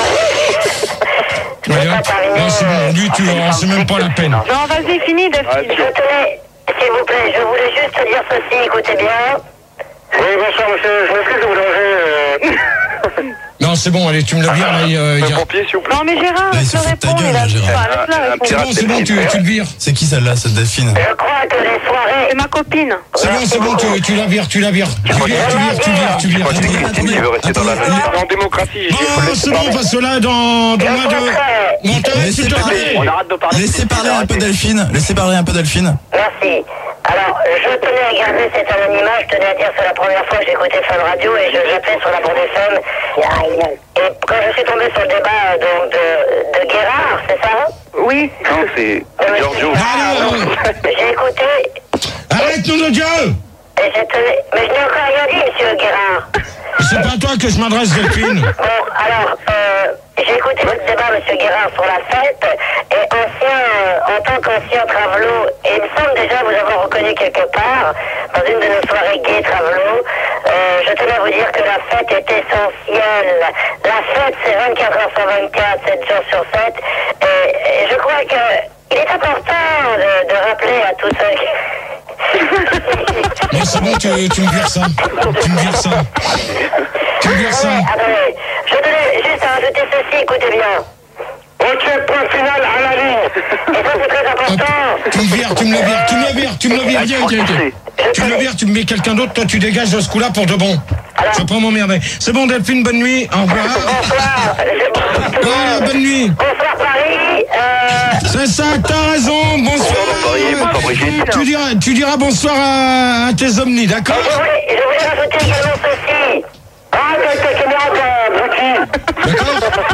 Allez, hop. Non, c'est bon, lui, tu, oh, c'est même pas la peine. Non, vas-y, finis, Delphine. Je tenais, s'il vous plaît, je voulais juste te dire ceci, écoutez bien. Oui, bonsoir monsieur, je m'excuse de vous déranger. Non, c'est bon, allez, tu me le vires, là, il y a... il y Un a- pompier, s'il vous plaît. Non, mais Gérard, Là, il laisse se le fout de ta répondre, gueule, il a là, Gérard. Laisse-la Un répondre. C'est bon, c'est bon, tu, tu le vires. C'est qui celle-là, cette Delphine? Je crois que les soirées. C'est ma copine. C'est bon, c'est bon, tu, tu la vires, tu la vires. Tu vires, tu vires, tu vires, tu Je vires. crois que c'est Christine qui veut rester dans la même. En démocratie, j'ai Bon, faut c'est laisser bon, parler. parce que là, dans, dans moins de... Mon t'arrête, Laissez s'il te parler. plaît. On arrête de parler. Laissez parler un peu Delphine. Laissez parler un peu Delphine. Merci. Alors, je tenais à garder cet anonymat, je tenais à dire que c'est la première fois que j'écoutais Fun Radio et je j'appelais sur la bande F M. Et quand je suis tombé sur le débat donc, de, de Guérard, c'est ça? Oui. Non, c'est Giorgio. Alors, J'ai écouté arrête, nom de Dieu. et Et je tenais... Mais je n'ai encore rien dit, monsieur Guérard. C'est pas à toi que je m'adresse, Delphine. Bon, alors, euh, j'ai écouté votre débat, monsieur Guérard, sur la fête, et ancien, euh, en tant qu'ancien travelot, et il me semble déjà vous avoir reconnu quelque part, dans une de nos soirées gays travelot, euh, je tenais à vous dire que la fête est essentielle. La fête, c'est vingt-quatre heures sur vingt-quatre, sept jours sur sept, et, et je crois que il est important de, de rappeler à tous ceux qui... Non, c'est bon, tu, tu me vires ça. Tu me vires ça. Tu me vires ça. Attendez, je tenais juste à rajouter ceci, écoutez bien. Ok, point final à la ligne. Et ça, c'est très important. Tu me vires, tu me le vires, tu me le vires, tu me le vires. Ok, ok, ok. Tu me le vires, tu me mets quelqu'un d'autre, toi tu dégages de ce coup-là pour de bon. Je vais pas m'emmerder. C'est bon, Delphine, bonne nuit. Au revoir. Bonsoir. Oh, bonne nuit. Bonsoir, Paris. Euh... C'est ça, t'as raison. Bonsoir. Bonsoir, Brigitte. Tu diras, tu diras bonsoir à, à tes omnis, d'accord? Je voulais, je voulais rajouter également ceci. Ah, mais c'est que moi, D'accord.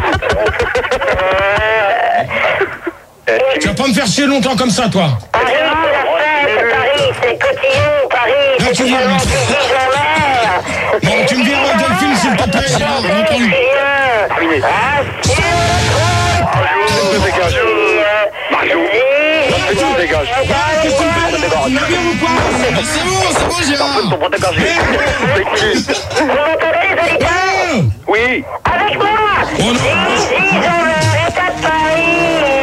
Tu vas pas me faire chier longtemps comme ça, toi. Paris, c'est la fête. Paris, c'est cotillon. Paris, Là, c'est tu tout viens. le monde qui vit la mer. Bon, tu me vires Delphine, s'il te plaît. Gérard, on entend lui. Ah, si, Dégage. Mario. si, Dégage. Qu'est-ce que tu me fais? Tu me vires ou quoi? C'est bon, c'est bon, Gérard. Ton prends dégagé. vous m'entendez, les auditeurs? Oui. Avec moi. Oh non. Ici, dans le état de Paris,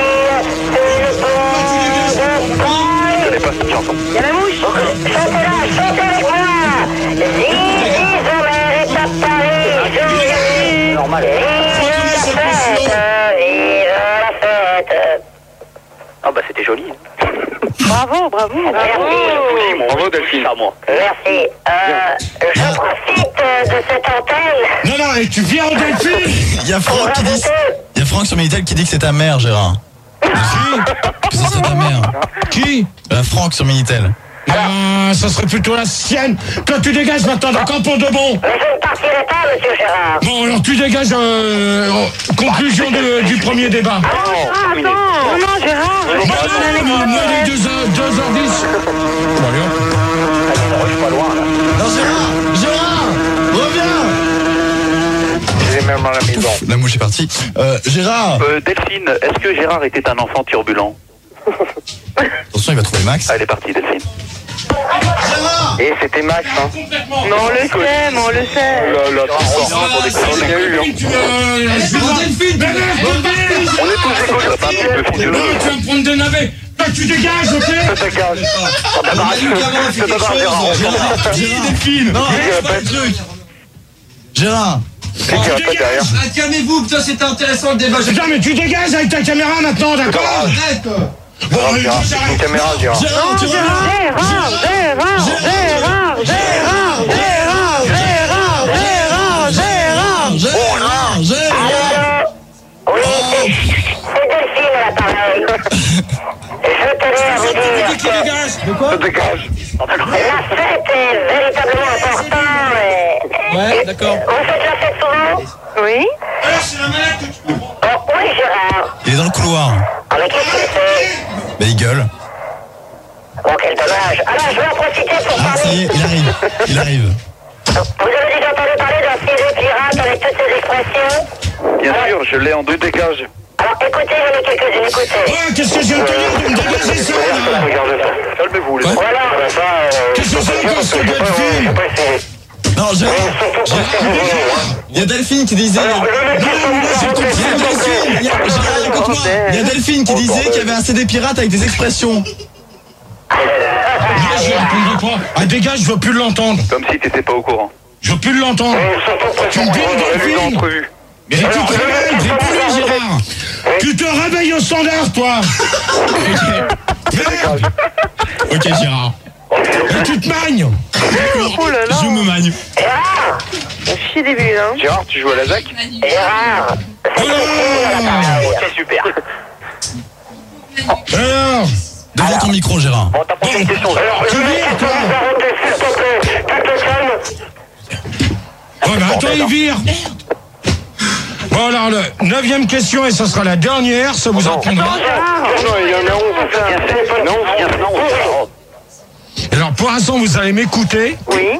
Je connais pas cette chanson. il y a la mouche. Chantez-la, chantez avec moi. Zizi, dans le état de Paris, Normal. vive la fête, vive la fête. Ah bah c'était joli. Bravo, bravo, Merci. Bravo Delphine. À moi. Merci. Euh, je profite euh, de cette antenne. Non, non, et tu viens Delphine. Il y a Franck qui dit, il y a Franck sur Minitel qui dit que c'est ta mère, Gérard. Qui? Que ce serait ta mère. Qui? Euh, Franck sur Minitel. Ah, ça serait plutôt la sienne. Toi, tu dégages maintenant, d'accord, pour de bon. Mais je ne partirai pas, monsieur Gérard. Bon, alors tu dégages, euh, conclusion de- du premier débat. Ah, attends, non, non, Gérard, je Moi, vais te donner moi, moi, les il est deux heures dix. Bon, allez, hop. Je suis pas loin là. Non, Gérard, Gérard, reviens. J'ai même à la maison. La mouche est partie. Euh, Gérard. Euh, Delphine, est-ce que Gérard était un enfant turbulent? Attention, il va trouver Max. Ah, elle est partie Delphine. Gérard. Et c'était Max, hein. Non, on le sait, mais on le sait. Là, là, On est tous égaux, ça pas un petit peu Tu vas me prendre des navets. Toi, tu dégages, ok? Delphine. Non, arrête pas le truc. Gérard. Ah, calmez-vous, putain, c'était intéressant le débat. Putain, mais tu dégages avec ta caméra maintenant, d'accord? Arrête. Bon, allez, Gérard, j'arrête. une caméra, Gérard. Gérard, tu reviens. Gérard, Gérard, Gérard, Gérard, Gérard, Gérard, Gérard, Gérard, Gérard. Oui, c'est c'est Delphine à l'appareil. Je tenais à vous dire Qui que dégage? De quoi? Dégage. la fête est véritablement importante. et- Ouais, et- d'accord. Vous faites la fête souvent? Oui. Alors, c'est la manette que tu peux prendre. Oh, oui, Gérard. Il est dans le couloir. Ah, mais qu'est-ce qu'il fait? Bah, il gueule. Oh, quel dommage. Alors, je vais en profiter pour Ah, ça parler. y est, il arrive. Il arrive. Vous avez déjà entendu parler d'un ciseau pirate avec toutes ces expressions? Bien sûr, je l'ai en deux dégages. Alors, écoutez, j'en ai quelques-unes, écoutez. Ouais, qu'est-ce que je viens de te dire de me dégager ça, là? Calmez-vous, les Quoi? Voilà. Qu'est-ce que c'est encore ce Delphine? Non, Gérard. Il y a Delphine qui disait. Non, j'ai compris, Delphine. Il y a, Gérard, écoute-moi. Il y a Delphine qui disait qu'il y avait un C D pirate avec des expressions. Là, je répondrai pas. Ah, dégage, je veux plus l'entendre. Comme si t'étais pas au courant. Je veux plus l'entendre. Tu me dis, Delphine? Entrevue. Mais tu te réveilles, j'ai plus Gérard. Tu te réveilles au standard, toi. Merde. Ok, Gérard. Et tu te magnes. Oh là là. Je me magne. Gérard. Chier des bulles, hein. Gérard, tu joues à la Z A C? Gérard. Ok, super. Alors, Devant ton micro, Gérard. Bon, t'as posé une question. tu vires, toi. Ouais, bah attends, il vire. Bon, alors, le neuvième question, et ce sera la dernière, ça vous apprendra. Non, il y en a onze. Non, non, non. Alors, Alors, pour l'instant, vous allez m'écouter. Oui.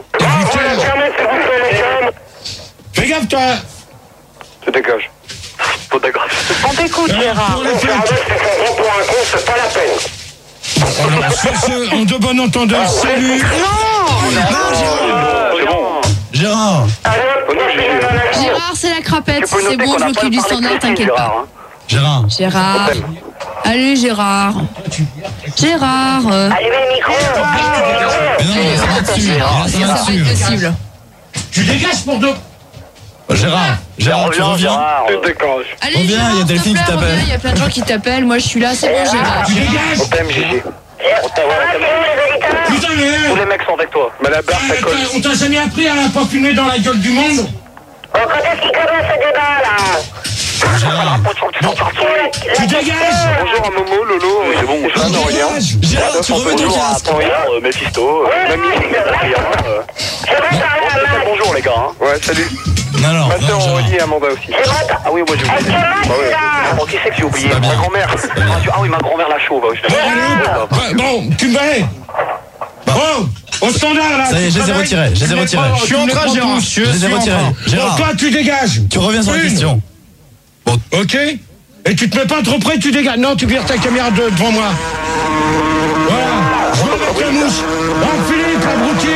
Fais gaffe, toi. Tu dégages. Faut d'accord. On t'écoute, Gérard. C'est pas la peine. Alors, sur ce, en de bon entendeur, salut. Non. C'est bon. Gérard. Gérard, c'est la crapette. C'est bon, je m'occupe du standard, t'inquiète pas. Gérard. Gérard. Allez, Gérard. Gérard. euh, Allumez le micro. Mais non, mais ça va dessus. Là, ça va Ça va dessus. être possible. Tu dégages pour deux. Gérard. Gérard, tu reviens. Tu dégages. Allez, Reviens, Gérard, il y a Delphine s'il te qui plaît, t'appelle. reviens, il y a plein de gens qui t'appellent. Moi, je suis là, c'est bon, Gérard. Tu dégages. On t'aime, Gigi. On t'aime, on t'aime. Putain, mais... Tous les mecs sont avec toi. Mais la barre, ça colle. On t'a jamais appris à pas fumer dans la gueule du monde? Bon, quand est-ce qu'il commence ce débat, là? Gérard. Tu dégages. Bonjour à Momo, Lolo. C'est bon, et Jean d'Aurélien. Gérard, tu remets ton Bonjour à casque. Henri, euh, Mephisto, euh, Mamie, Adrien, euh, bonjour les gars. Hein. Ouais, salut. Non, non, Ma non, soeur Gérard. Aurélie et Amanda aussi. Ah oui, moi j'ai oublié. Bah ouais. Oh, qui c'est que j'ai oublié? pas bien. Ma grand-mère. Ah tu- ah oui, ma grand-mère la chauve. Je Bon, allez, hop. Ouais, bon, tu me vas. Bon, au standard, là. Ça y est, tu je les ai travailles. retirés, je les ai Tu les retirés. prends- Je suis tu en les train, prends Gérard. tous. Je les ai retirés. Bon, Gérard. toi, tu dégages. Tu reviens sur la Une. question. Ok. Et tu te mets pas trop près, tu dégages. Non, tu vires ta caméra de- devant moi. Voilà. Je vais mettre la mouche. Ah, Philippe, l'abruti.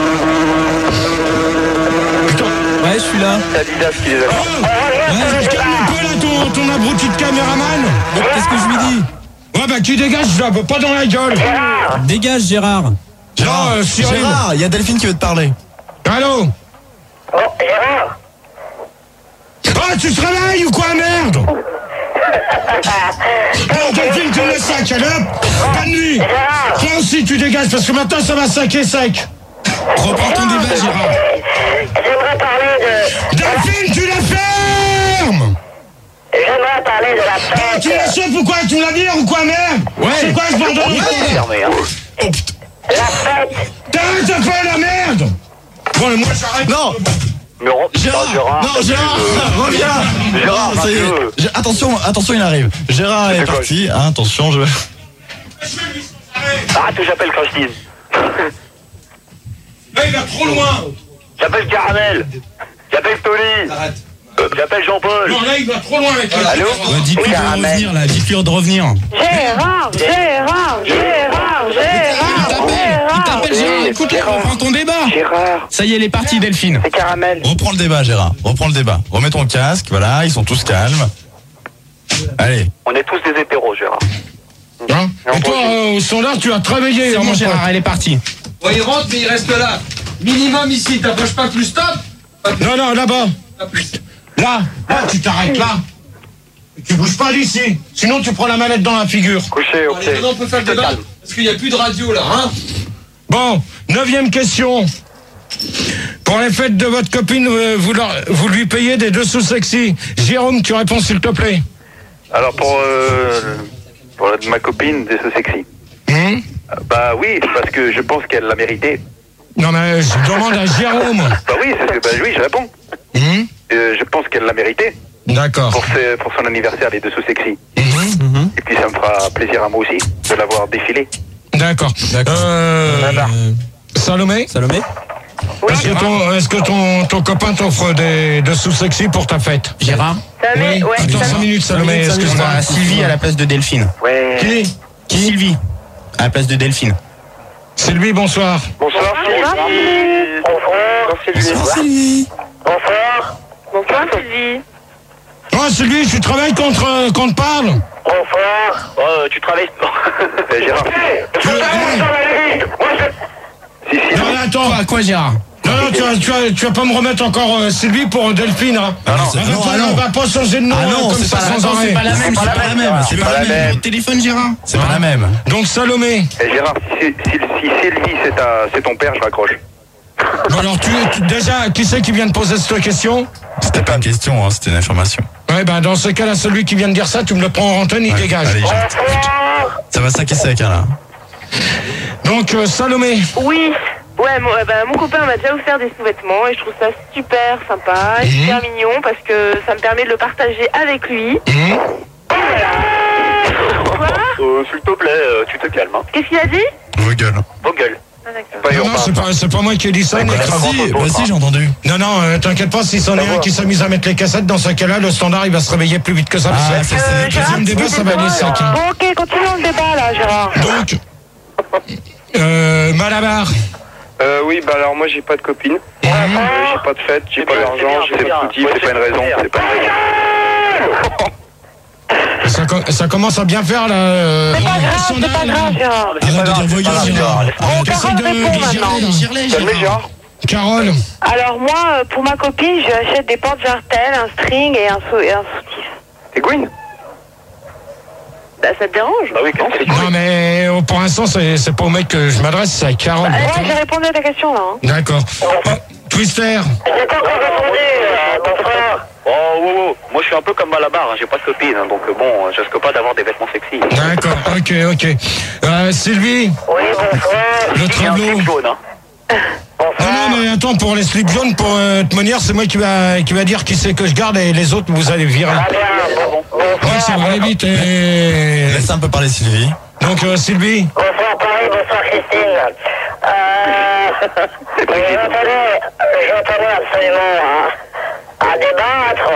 Putain. Ouais, je suis là. C'est Adidas qui les a. Ouais, je calme un peu là ton, ton abruti de caméraman. Qu'est-ce que je lui dis? Ouais, bah tu dégages, je la veux pas dans la gueule. Dégage, Gérard. Gérard, euh, Cyril. Gérard, il y a Delphine qui veut te parler. Allô. Bon, Gérard. Ah, tu te réveilles ou quoi, merde? Bon, Delphine, tu me laisses sac, allez hop. Bonne nuit. Toi aussi, tu dégages, parce que maintenant, ça va saquer sec. Reprends ton débat, Gérard. J'aimerais parler de... Delphine, tu la fermes. J'aimerais parler de la Ah, tu la fête. chauffes ou quoi? Tu la vires ou quoi, merde? Ouais. C'est quoi ce bordel? Fermé, hein. Oh, putain. La fête. T'arrêtes un peu, la merde. Bon, moi, j'arrête. Non. Mais re- Gérard, Ah, Gérard. non, Gérard, Euh, reviens. Gérard, Non, ça y est. Mathieu. Gé- Attention, attention, il arrive. Gérard est quoi? parti. Ah, attention, je. Arrête que j'appelle quand je dis. Là, il va trop loin. J'appelle Caramel. J'appelle Tony. Euh, J'appelle Jean-Paul. Non, là, il va trop loin avec la Allô? Ouais, dites-lui de Caramel. revenir, là. Dites-lui de revenir. Gérard, Gérard, Gérard, Il Gérard, t'appelle, il t'appelle, Gérard. Écoute-le, reprends ton débat. Gérard. Ça y est, elle est partie, Delphine. C'est Caramel. Reprends le débat, Gérard. Reprends le débat. Remets ton casque, voilà, ils sont tous calmes. Allez. On est tous des hétéros, Gérard. Hein? Et toi, euh, au standard, tu as travaillé. C'est hein, bon, mon Gérard, pote. elle est partie. Ouais, il rentre, mais il reste là. Minimum ici, t'approches pas plus, stop. Non, non, là-bas. Pas plus. Là, là, tu t'arrêtes là. Tu bouges pas d'ici. Sinon, tu prends la manette dans la figure. Couché, ok. Allez, maintenant on peut faire le débat. Parce qu'il n'y a plus de radio là, hein. Bon, neuvième question. Pour les fêtes de votre copine, euh, vous, leur- vous lui payez des dessous sexy. Jérôme, tu réponds s'il te plaît. Alors pour, euh, pour la- ma copine, des ce sexy. Hum Euh, Bah oui, parce que je pense qu'elle l'a mérité. Non, mais je demande à Jérôme. Bah oui, c'est ce que bah oui, je réponds. Hum Euh, je pense qu'elle l'a mérité D'accord. pour, ses- pour son anniversaire, les dessous sexy. Mhm. Et puis ça me fera plaisir à moi aussi de l'avoir défilé. D'accord. Euh, Salomé Salomé? Est-ce que, ton, est-ce que ton, ton copain t'offre des dessous sexy pour ta fête? Gérard. Oui. ouais, Attends, cinq minutes, Salomé, On excuse-moi. a Sylvie à la place de Delphine. Ouais. Qui Qui Sylvie à la place de Delphine. Sylvie, bonsoir. Bonsoir, Sylvie. Bonsoir. Bonsoir, Sylvie. Sylvie. Bonsoir. Bonsoir, Sylvie. Oh, Sylvie, tu travailles contre, euh, qu'on te parle? Bonsoir. Oh, tu travailles. Eh, Gérard. Tu veux- hey, Si, si. Non, mais attends. Quoi, quoi, Gérard? Non, non, tu vas, tu, vas, tu vas pas me remettre encore euh, Sylvie pour Delphine, hein. Ah non, On c'est- va non, pas- ah non. on va pas changer de nom Ah euh, non, comme c'est ça pas la- sans attends, arrêt. C'est pas la même, C'est pas la même. C'est pas la même. Au téléphone, Gérard. C'est pas la même. Donc Salomé. Eh, Gérard, si, si, si Sylvie c'est ta- c'est ton père, je raccroche. Bon, alors tu, tu- déjà, qui c'est qui vient de poser cette question? C'était pas une question, hein, c'était une information. Ouais, ben dans ce cas-là, celui qui vient de dire ça, tu me le prends en antenne, il Ouais, dégage. allez, jette. Ça va saquer sec, hein, là. Donc euh, Salomé. Oui. Ouais, mon, euh, bah, mon copain m'a déjà offert des sous-vêtements et je trouve ça super sympa, super mignon parce que ça me permet de le partager avec lui. Hum Quoi Euh, S'il te plaît, euh, tu te calmes. Hein. Qu'est-ce qu'il a dit? Vos gueules. Vos gueules. Non, non, c'est pas, c'est pas moi qui ai dit ça. Bah, si, bah si, j'ai entendu. Non, non, euh, t'inquiète pas, si c'en est un qui s'amuse à mettre les cassettes, dans ce cas-là, le standard, il va se réveiller plus vite que ça. Ah, c'est c'est le deuxième débat, ça va aller sec. Hein. Bon, ok, continuons le débat là, Gérard. Donc, euh, Malabar. Euh, oui, bah alors moi j'ai pas de copine, euh, j'ai pas de fête, j'ai pas d'argent, j'ai pas de footy, c'est pas une raison, c'est pas une raison. Ça, co- ça commence à bien faire là. Euh, C'est pas grave, c'est pas grave, Gérard. Arrête de dire voyeur, Gérard. Bon, Essaye Carole de répond maintenant. Calmez Gérard. Carole. Alors moi, euh, pour ma copine, je lui achète des porte-jartelles, un string et un, sou- et un soutif. T'es Gwyn? Bah ça te dérange? Bah oui, quand c'est Non mais euh, pour l'instant c'est, c'est pas au mec que je m'adresse, c'est à Carole. Bah, ouais, j'ai répondu à ta question là. Hein. D'accord. Euh, Twister. J'ai pas encore répondu, euh, mon frère. Oh, wow, wow. Moi je suis un peu comme Malabar, hein. J'ai pas de copine, hein. Donc euh, bon, je risque pas d'avoir des vêtements sexy. D'accord, ok, ok. Euh, Sylvie. Oui, bonsoir. Le Il y a un tableau. slip jaune, hein. Non, non, mais attends, pour les slips jaunes, pour euh, te manière, c'est moi qui va, qui va dire qui c'est que je garde et les autres, vous allez virer. Ah bien, bon, Ouais, ça va aller vite. Et... Laisse un peu parler Sylvie. Donc, euh, Sylvie. bonsoir Paris, bonsoir Christine. Euh, j'entendais, j'entendais absolument à, à débattre.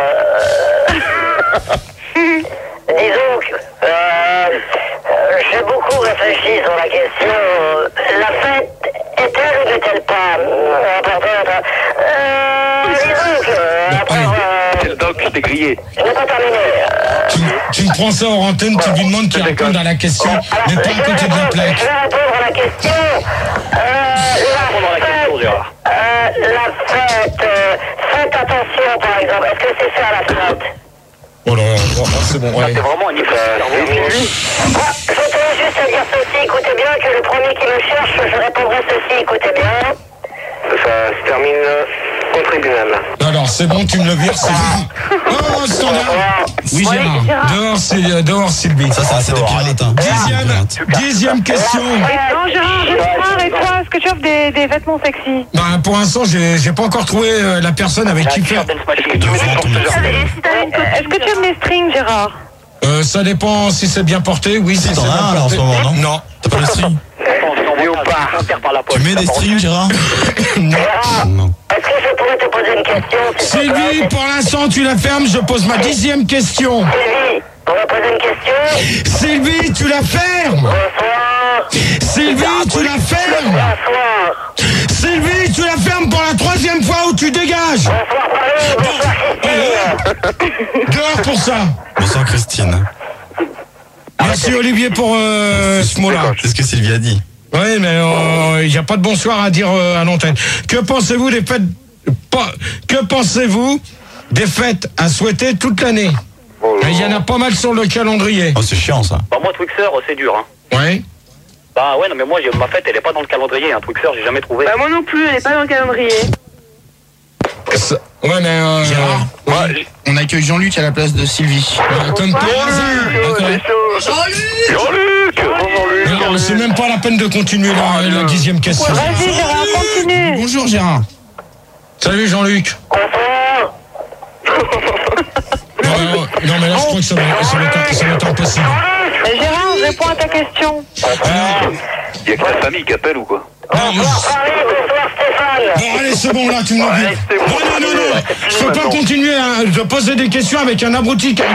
Euh, disons que euh, j'ai beaucoup réfléchi sur la question. La fête est-elle ou n'est-elle pas euh, importante? Euh, disons que après, euh, C'est le doc, je t'ai grillé. je n'ai pas terminé. Euh, Tu, tu me prends ça en antenne, tu lui demandes qu'il réponde à la question, mais pas à côté de la plaque. Je vais répondre à la question. Euh, la fête, euh, la fête, euh, faites attention par exemple. Est-ce que c'est ça la fête? Oh là là, bon, c'est bon, ouais. C'est vraiment un niveau. Ah, je tenais juste à dire ceci. Écoutez bien que le premier qui me cherche, je répondrai ceci. Écoutez bien. Ça se termine au tribunal. Alors, c'est bon, tu me le vires, Sylvie. Oh, standard. Oui, Gérard. Dehors, c'est, dehors, Sylvie. Ça, ça, c'est des pirates. Hein. Dixième, dixième question. Non, Gérard, je crois, et toi, est-ce que tu offres des, des vêtements sexy? Bah, pour l'instant, j'ai, j'ai pas encore trouvé euh, la personne avec qui faire. Est-ce que tu aimes les strings, Gérard? Euh, ça dépend si c'est bien porté, oui. Si Si t'en c'est as bien un, alors, en porté. ce moment, non Non. T'as pas de string? Tu mets des strings, Gérard? Non. Non. Est-ce que je pourrais te poser une question? s'il te plaît? Sylvie, pour l'instant, tu la fermes, je pose ma dixième question. Sylvie, on va poser une question. Sylvie, tu la fermes. Bonsoir. Sylvie, tu la fermes. Bonsoir. Sylvie, tu la fermes pour la troisième fois ou tu dégages. Bonsoir Paris, bonsoir Christine. Dehors pour ça. Bonsoir Christine. Merci Olivier pour euh, ce mot-là. C'est ce que Sylvie a dit. Oui, mais il n'y a pas de bonsoir à dire euh, à l'antenne. Que pensez-vous des fêtes pas, Que pensez-vous des fêtes à souhaiter toute l'année? Il y en a pas mal sur le calendrier. Oh, c'est chiant ça. Bah, moi, Twixer, c'est dur, hein. Ouais. Bah, ouais, non, mais moi, j'ai- ma fête, elle est pas dans le calendrier, hein. Twixer, j'ai jamais trouvé. Bah moi non plus, elle est pas dans le calendrier. Ça- Ouais, mais euh, Gérard, ouais, on accueille Jean-Luc à la place de Sylvie. euh, comme par hasard. D'accord. Jean-Luc Non, c'est même pas la peine de continuer la, la dixième question. Vas-y, Gérard, continue. Bonjour Gérard. Salut Jean-Luc. Bonsoir. Non, non, non, mais là je crois que ça va, ça va être, ça va être impossible. Mais Gérard, réponds à ta question. Il y a que ta famille qui appelle ou quoi? Non, mais- Bonsoir Paris, bonsoir Stéphane. Bon, allez, c'est bon, là, tu me l'oublies. c'est bon. Non, non, non, non. Je peux pas continuer à de poser des questions avec un abruti qui a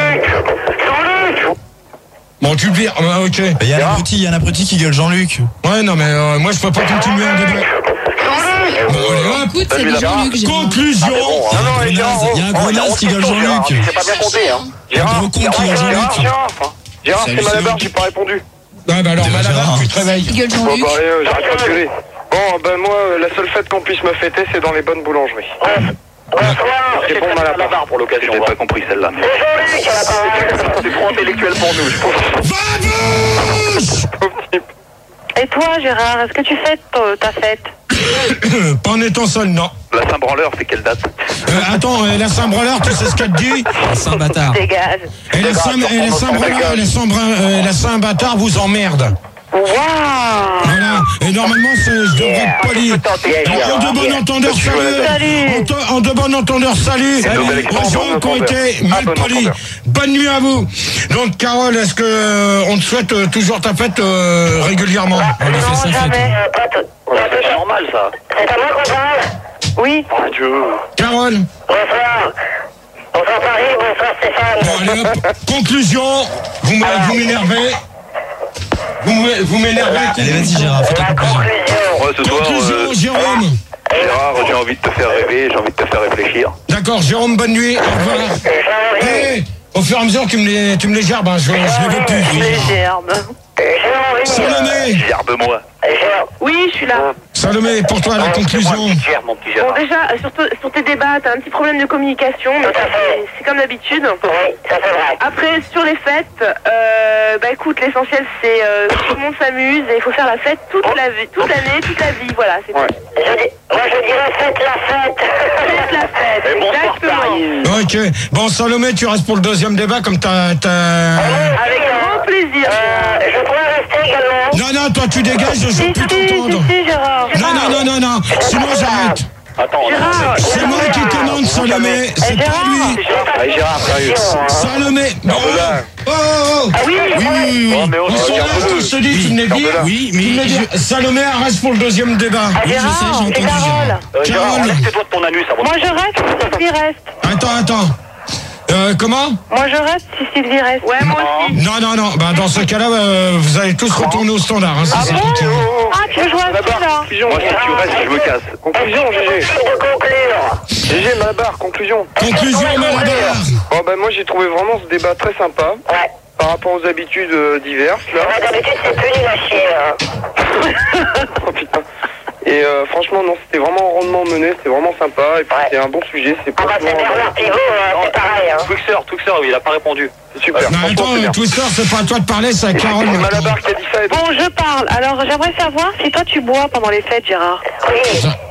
Bon, tu le vires. Ouais, ok. Il y a un abruti, il y a un abruti qui gueule Jean-Luc. Ouais, non, mais euh, moi, je peux pas continuer un débat. Bon, allez, hop. Écoute, c'est le Jean-Luc. Gérard. Conclusion. Ah, Non, non, il y a un gros naze qui gueule Jean-Luc. C'est pas bien compté, hein. Il y a un gros con qui gueule Gérard, Jean-Luc. Gérard, Gérard, Salut, c'est Malabar, salut. j'ai pas répondu. Ouais, bah alors, Déjà, madame, Gérard. tu te réveilles. Il gueule Bon, Jean-Luc. bah, allez, euh, j'arrête pas de gueuler. Bon, ben moi, euh, la seule fête qu'on puisse me fêter, c'est dans les bonnes boulangeries. Bonsoir. C'est bon, Malabar. pour l'occasion. J'ai pas compris celle-là. mais- C'est Jean-Luc à l'appareil. C'est trop intellectuel pour nous, je pense. Vamos. Et toi, Gérard, est-ce que tu fêtes euh, ta fête? Pas en étant seul, non. La Saint-Branleur, c'est quelle date? Euh, attends, euh, la Saint-Breleur, tu sais ce qu'elle te dit? Saint-Bâtard. Dégage. Et la Saint- et la Saint-Breleur, et la Saint-Brin- euh, la Saint-Bâtard vous emmerde. Waouh. Voilà. Et normalement, c'est- je devrais être poli. En de bon entendeur, salut. En, te- en de bon entendeur, salut. Aux gens qui ont été mal polis. Bonne nuit à vous. Donc, Carole, est-ce que euh, on te souhaite euh, toujours ta fête euh, régulièrement? On lui fait sa fête. C'est normal ça. C'est à moi qu'on parle? Oui. Oh Dieu. Carole. Bonsoir. Bonsoir Paris, bonsoir Stéphane. Bon, allez hop. Conclusion. Vous m'a- vous m'énervez. Vous me- vous m'énervez. Allez, vas-y, Gérard, fais ta conclusion. Ouais, ce soir, Conclusion, euh, Jérôme. Gérard, j'ai envie de te faire rêver, j'ai envie de te faire réfléchir. D'accord, Jérôme, bonne nuit. Au revoir. Hey, au fur et à mesure, tu me les, tu me les gerbes, hein, je, je les veux plus. Les gerbes. Salomé. Gerbe-moi. Oui, je suis là. Salomé, pour toi, la conclusion. Gère, mon petit Bon, Gérard. déjà, euh, sur, te- sur tes débats, t'as un petit problème de communication, mais ça, c'est- c'est comme d'habitude. Oui, ça c'est vrai. Après, sur les fêtes, euh, bah écoute, l'essentiel c'est euh, que tout le monde s'amuse et il faut faire la fête toute la vie, toute l'année, toute la vie, voilà, c'est tout. Je dis, moi je dirais faites la fête. Faites la fête, Et bonsoir exactement. Paris. Ok. Bon, Salomé, tu restes pour le deuxième débat, comme t'as... t'as- Avec grand plaisir. Euh, je pourrais rester également. Non, non, toi, tu dégages, je Si, veux plus si, t'entendre. si, si, Gérard. Non, non, non, non, non. Sinon, j'arrête. Attends, Gérard, C'est moi qui commande, Salomé. C'est pas lui. Allez Gérard, sérieux. Salomé. Bon. Oh, oh, oh. Ah oui, Oui, oui, oui. Oh, mais on Ils sont là, je te dis, tu me l'as dit. Oui, Tu me l'as mais dit. Salomé, reste pour le deuxième débat. Ah, Gérard, j'ai c'est entendu, Carole. Euh, Gérard, Carole. enlève tes doigts de ton anus avant. Moi je reste si Sylvie reste. Attends, attends. Euh, comment? Moi je reste si Sylvie reste. ouais, moi aussi. Non, non, non. Bah, dans ce cas-là, euh, vous allez tous retourner au standard. Hein, si Ah ça bon? continue. Ah, tu veux jouer à ça là? Moi, si tu restes, je me casse. Conclusion, G G. de conclure. G G, Malabar, conclusion. Conclusion, Malabar. Bon, ben moi j'ai trouvé vraiment ce débat très sympa. Ouais. Par rapport aux habitudes euh, diverses, là. Ouais, d'habitude c'est plus nul à chier. Hein. Oh putain. Et euh, franchement, non, c'était vraiment rondement mené, c'était vraiment sympa. Et puis Ouais. c'est un bon sujet, c'est Ah pas bah c'est souvent- Bernard Pivot, euh, c'est pareil. Hein. Twixer, Twixer, il a pas répondu. C'est super. Non, Franchement, c'est attends, bien. Twister, c'est pas à toi de parler, c'est à Carole. C'est maintenant. Malabar qui a dit ça. Et Bon, je parle. Alors, j'aimerais savoir si toi tu bois pendant les fêtes, Gérard. Oui.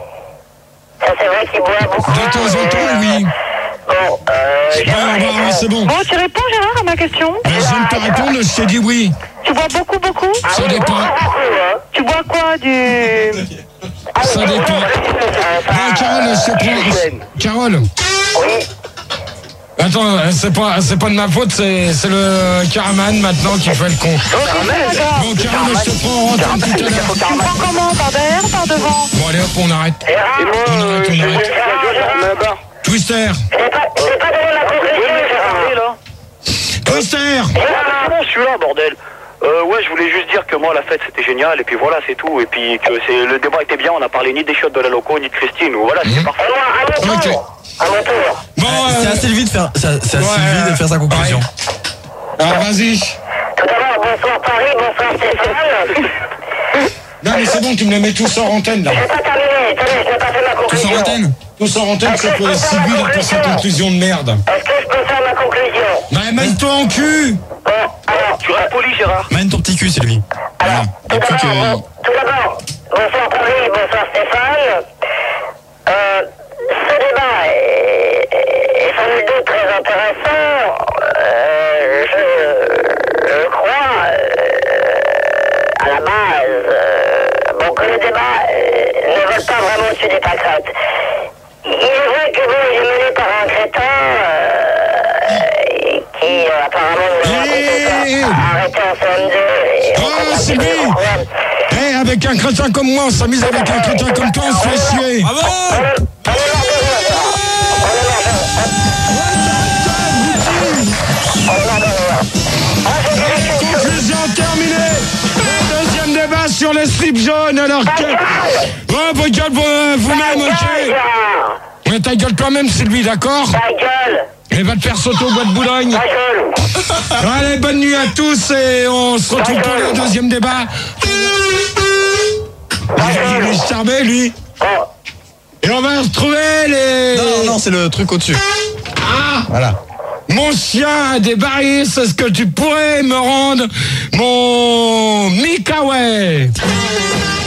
Ça c'est vrai qu'il boit beaucoup. De temps en temps, oui. Bon, euh, Ouais, Gérard, on va- ouais, c'est bon. Bon, tu réponds, Gérard, à ma question? Mais je viens de te répondre, je t'ai dit oui. Tu bois beaucoup, beaucoup? Ça dépend. Tu bois quoi? Du... Ça dépend. Non, Carole, je te prends. Carole. Oui. Attends, euh, c'est pas, c'est pas de ma faute, c'est, c'est le Caraman maintenant qui fait le con. Bon, Carole, je te prends en antenne tout à l'heure. Tu me prends comment? Par derrière ou par devant? Bon, allez hop, on arrête. Et moi, On euh, arrête, on G G, arrête. Malabar. Twister. J'ai pas, j'ai pas donné ma conclusion, Gérard. Twister. Ah bon, je suis là, bordel. Euh, ouais, je voulais juste dire que moi, la fête, c'était génial, et puis voilà, c'est tout. Et puis que c'est, le débat était bien, on a parlé ni des chiottes de la loco, ni de Christine, ou voilà, c'était parfait. À mon Ok. tour. À mon tour. Bon, c'est à euh, Sylvie de faire, c'est à- c'est à ouais, Sylvie de faire sa conclusion. ouais. Alors, vas-y. Tout d'abord, bonsoir Paris, bonsoir Stéphane. Non, mais c'est bon, tu me les mets tous en antenne, là. J'ai pas terminé, attendez, je n'ai pas fait ma Tous conclusion. en antenne? Tous en antenne, c'est que Sylvie, là, pour sa conclusion de merde. Est-ce que je peux faire ma conclusion? Bah, mets-toi en cul. Bon, alors, Tu restes poli, Gérard. Mène ton petit cul, Sylvie. Voilà. tout Et puis que... d'abord, bon, tout d'abord, bonsoir Paris, bonsoir Stéphane. Euh, ce débat est, est sans nul doute très intéressant. Euh, je, je crois, euh, à la base, euh, bon, que le débat euh, ne vole pas vraiment au-dessus des pâquerettes. Il est vrai que bon, il est mené par un crétin euh, qui euh, apparemment nous a Hey. arrêté en C M deux. Et on Oh, comprend Sylvie. plus le problème. Eh, avec un crétin comme moi, on s'amuse avec un crétin comme toi, on se fait chier. Bravo! On est mort de rire. On est mort de rire. On est mort de rire. Conclusion terminée. Le deuxième débat sur les slips jaunes, alors que... Oh, vos gueules vous- vous-même, ok. Mais ta gueule toi-même, Sylvie, d'accord? Ta gueule. Et va te faire sauter au bois de Boulogne. Ta gueule. Allez, bonne nuit à tous et on se retrouve pour le deuxième débat. Il est starbé, lui. Et on va retrouver les... Non, non, c'est le truc au-dessus. Ah, Voilà. mon chien a des varices, est-ce que tu pourrais me rendre mon Mikaway?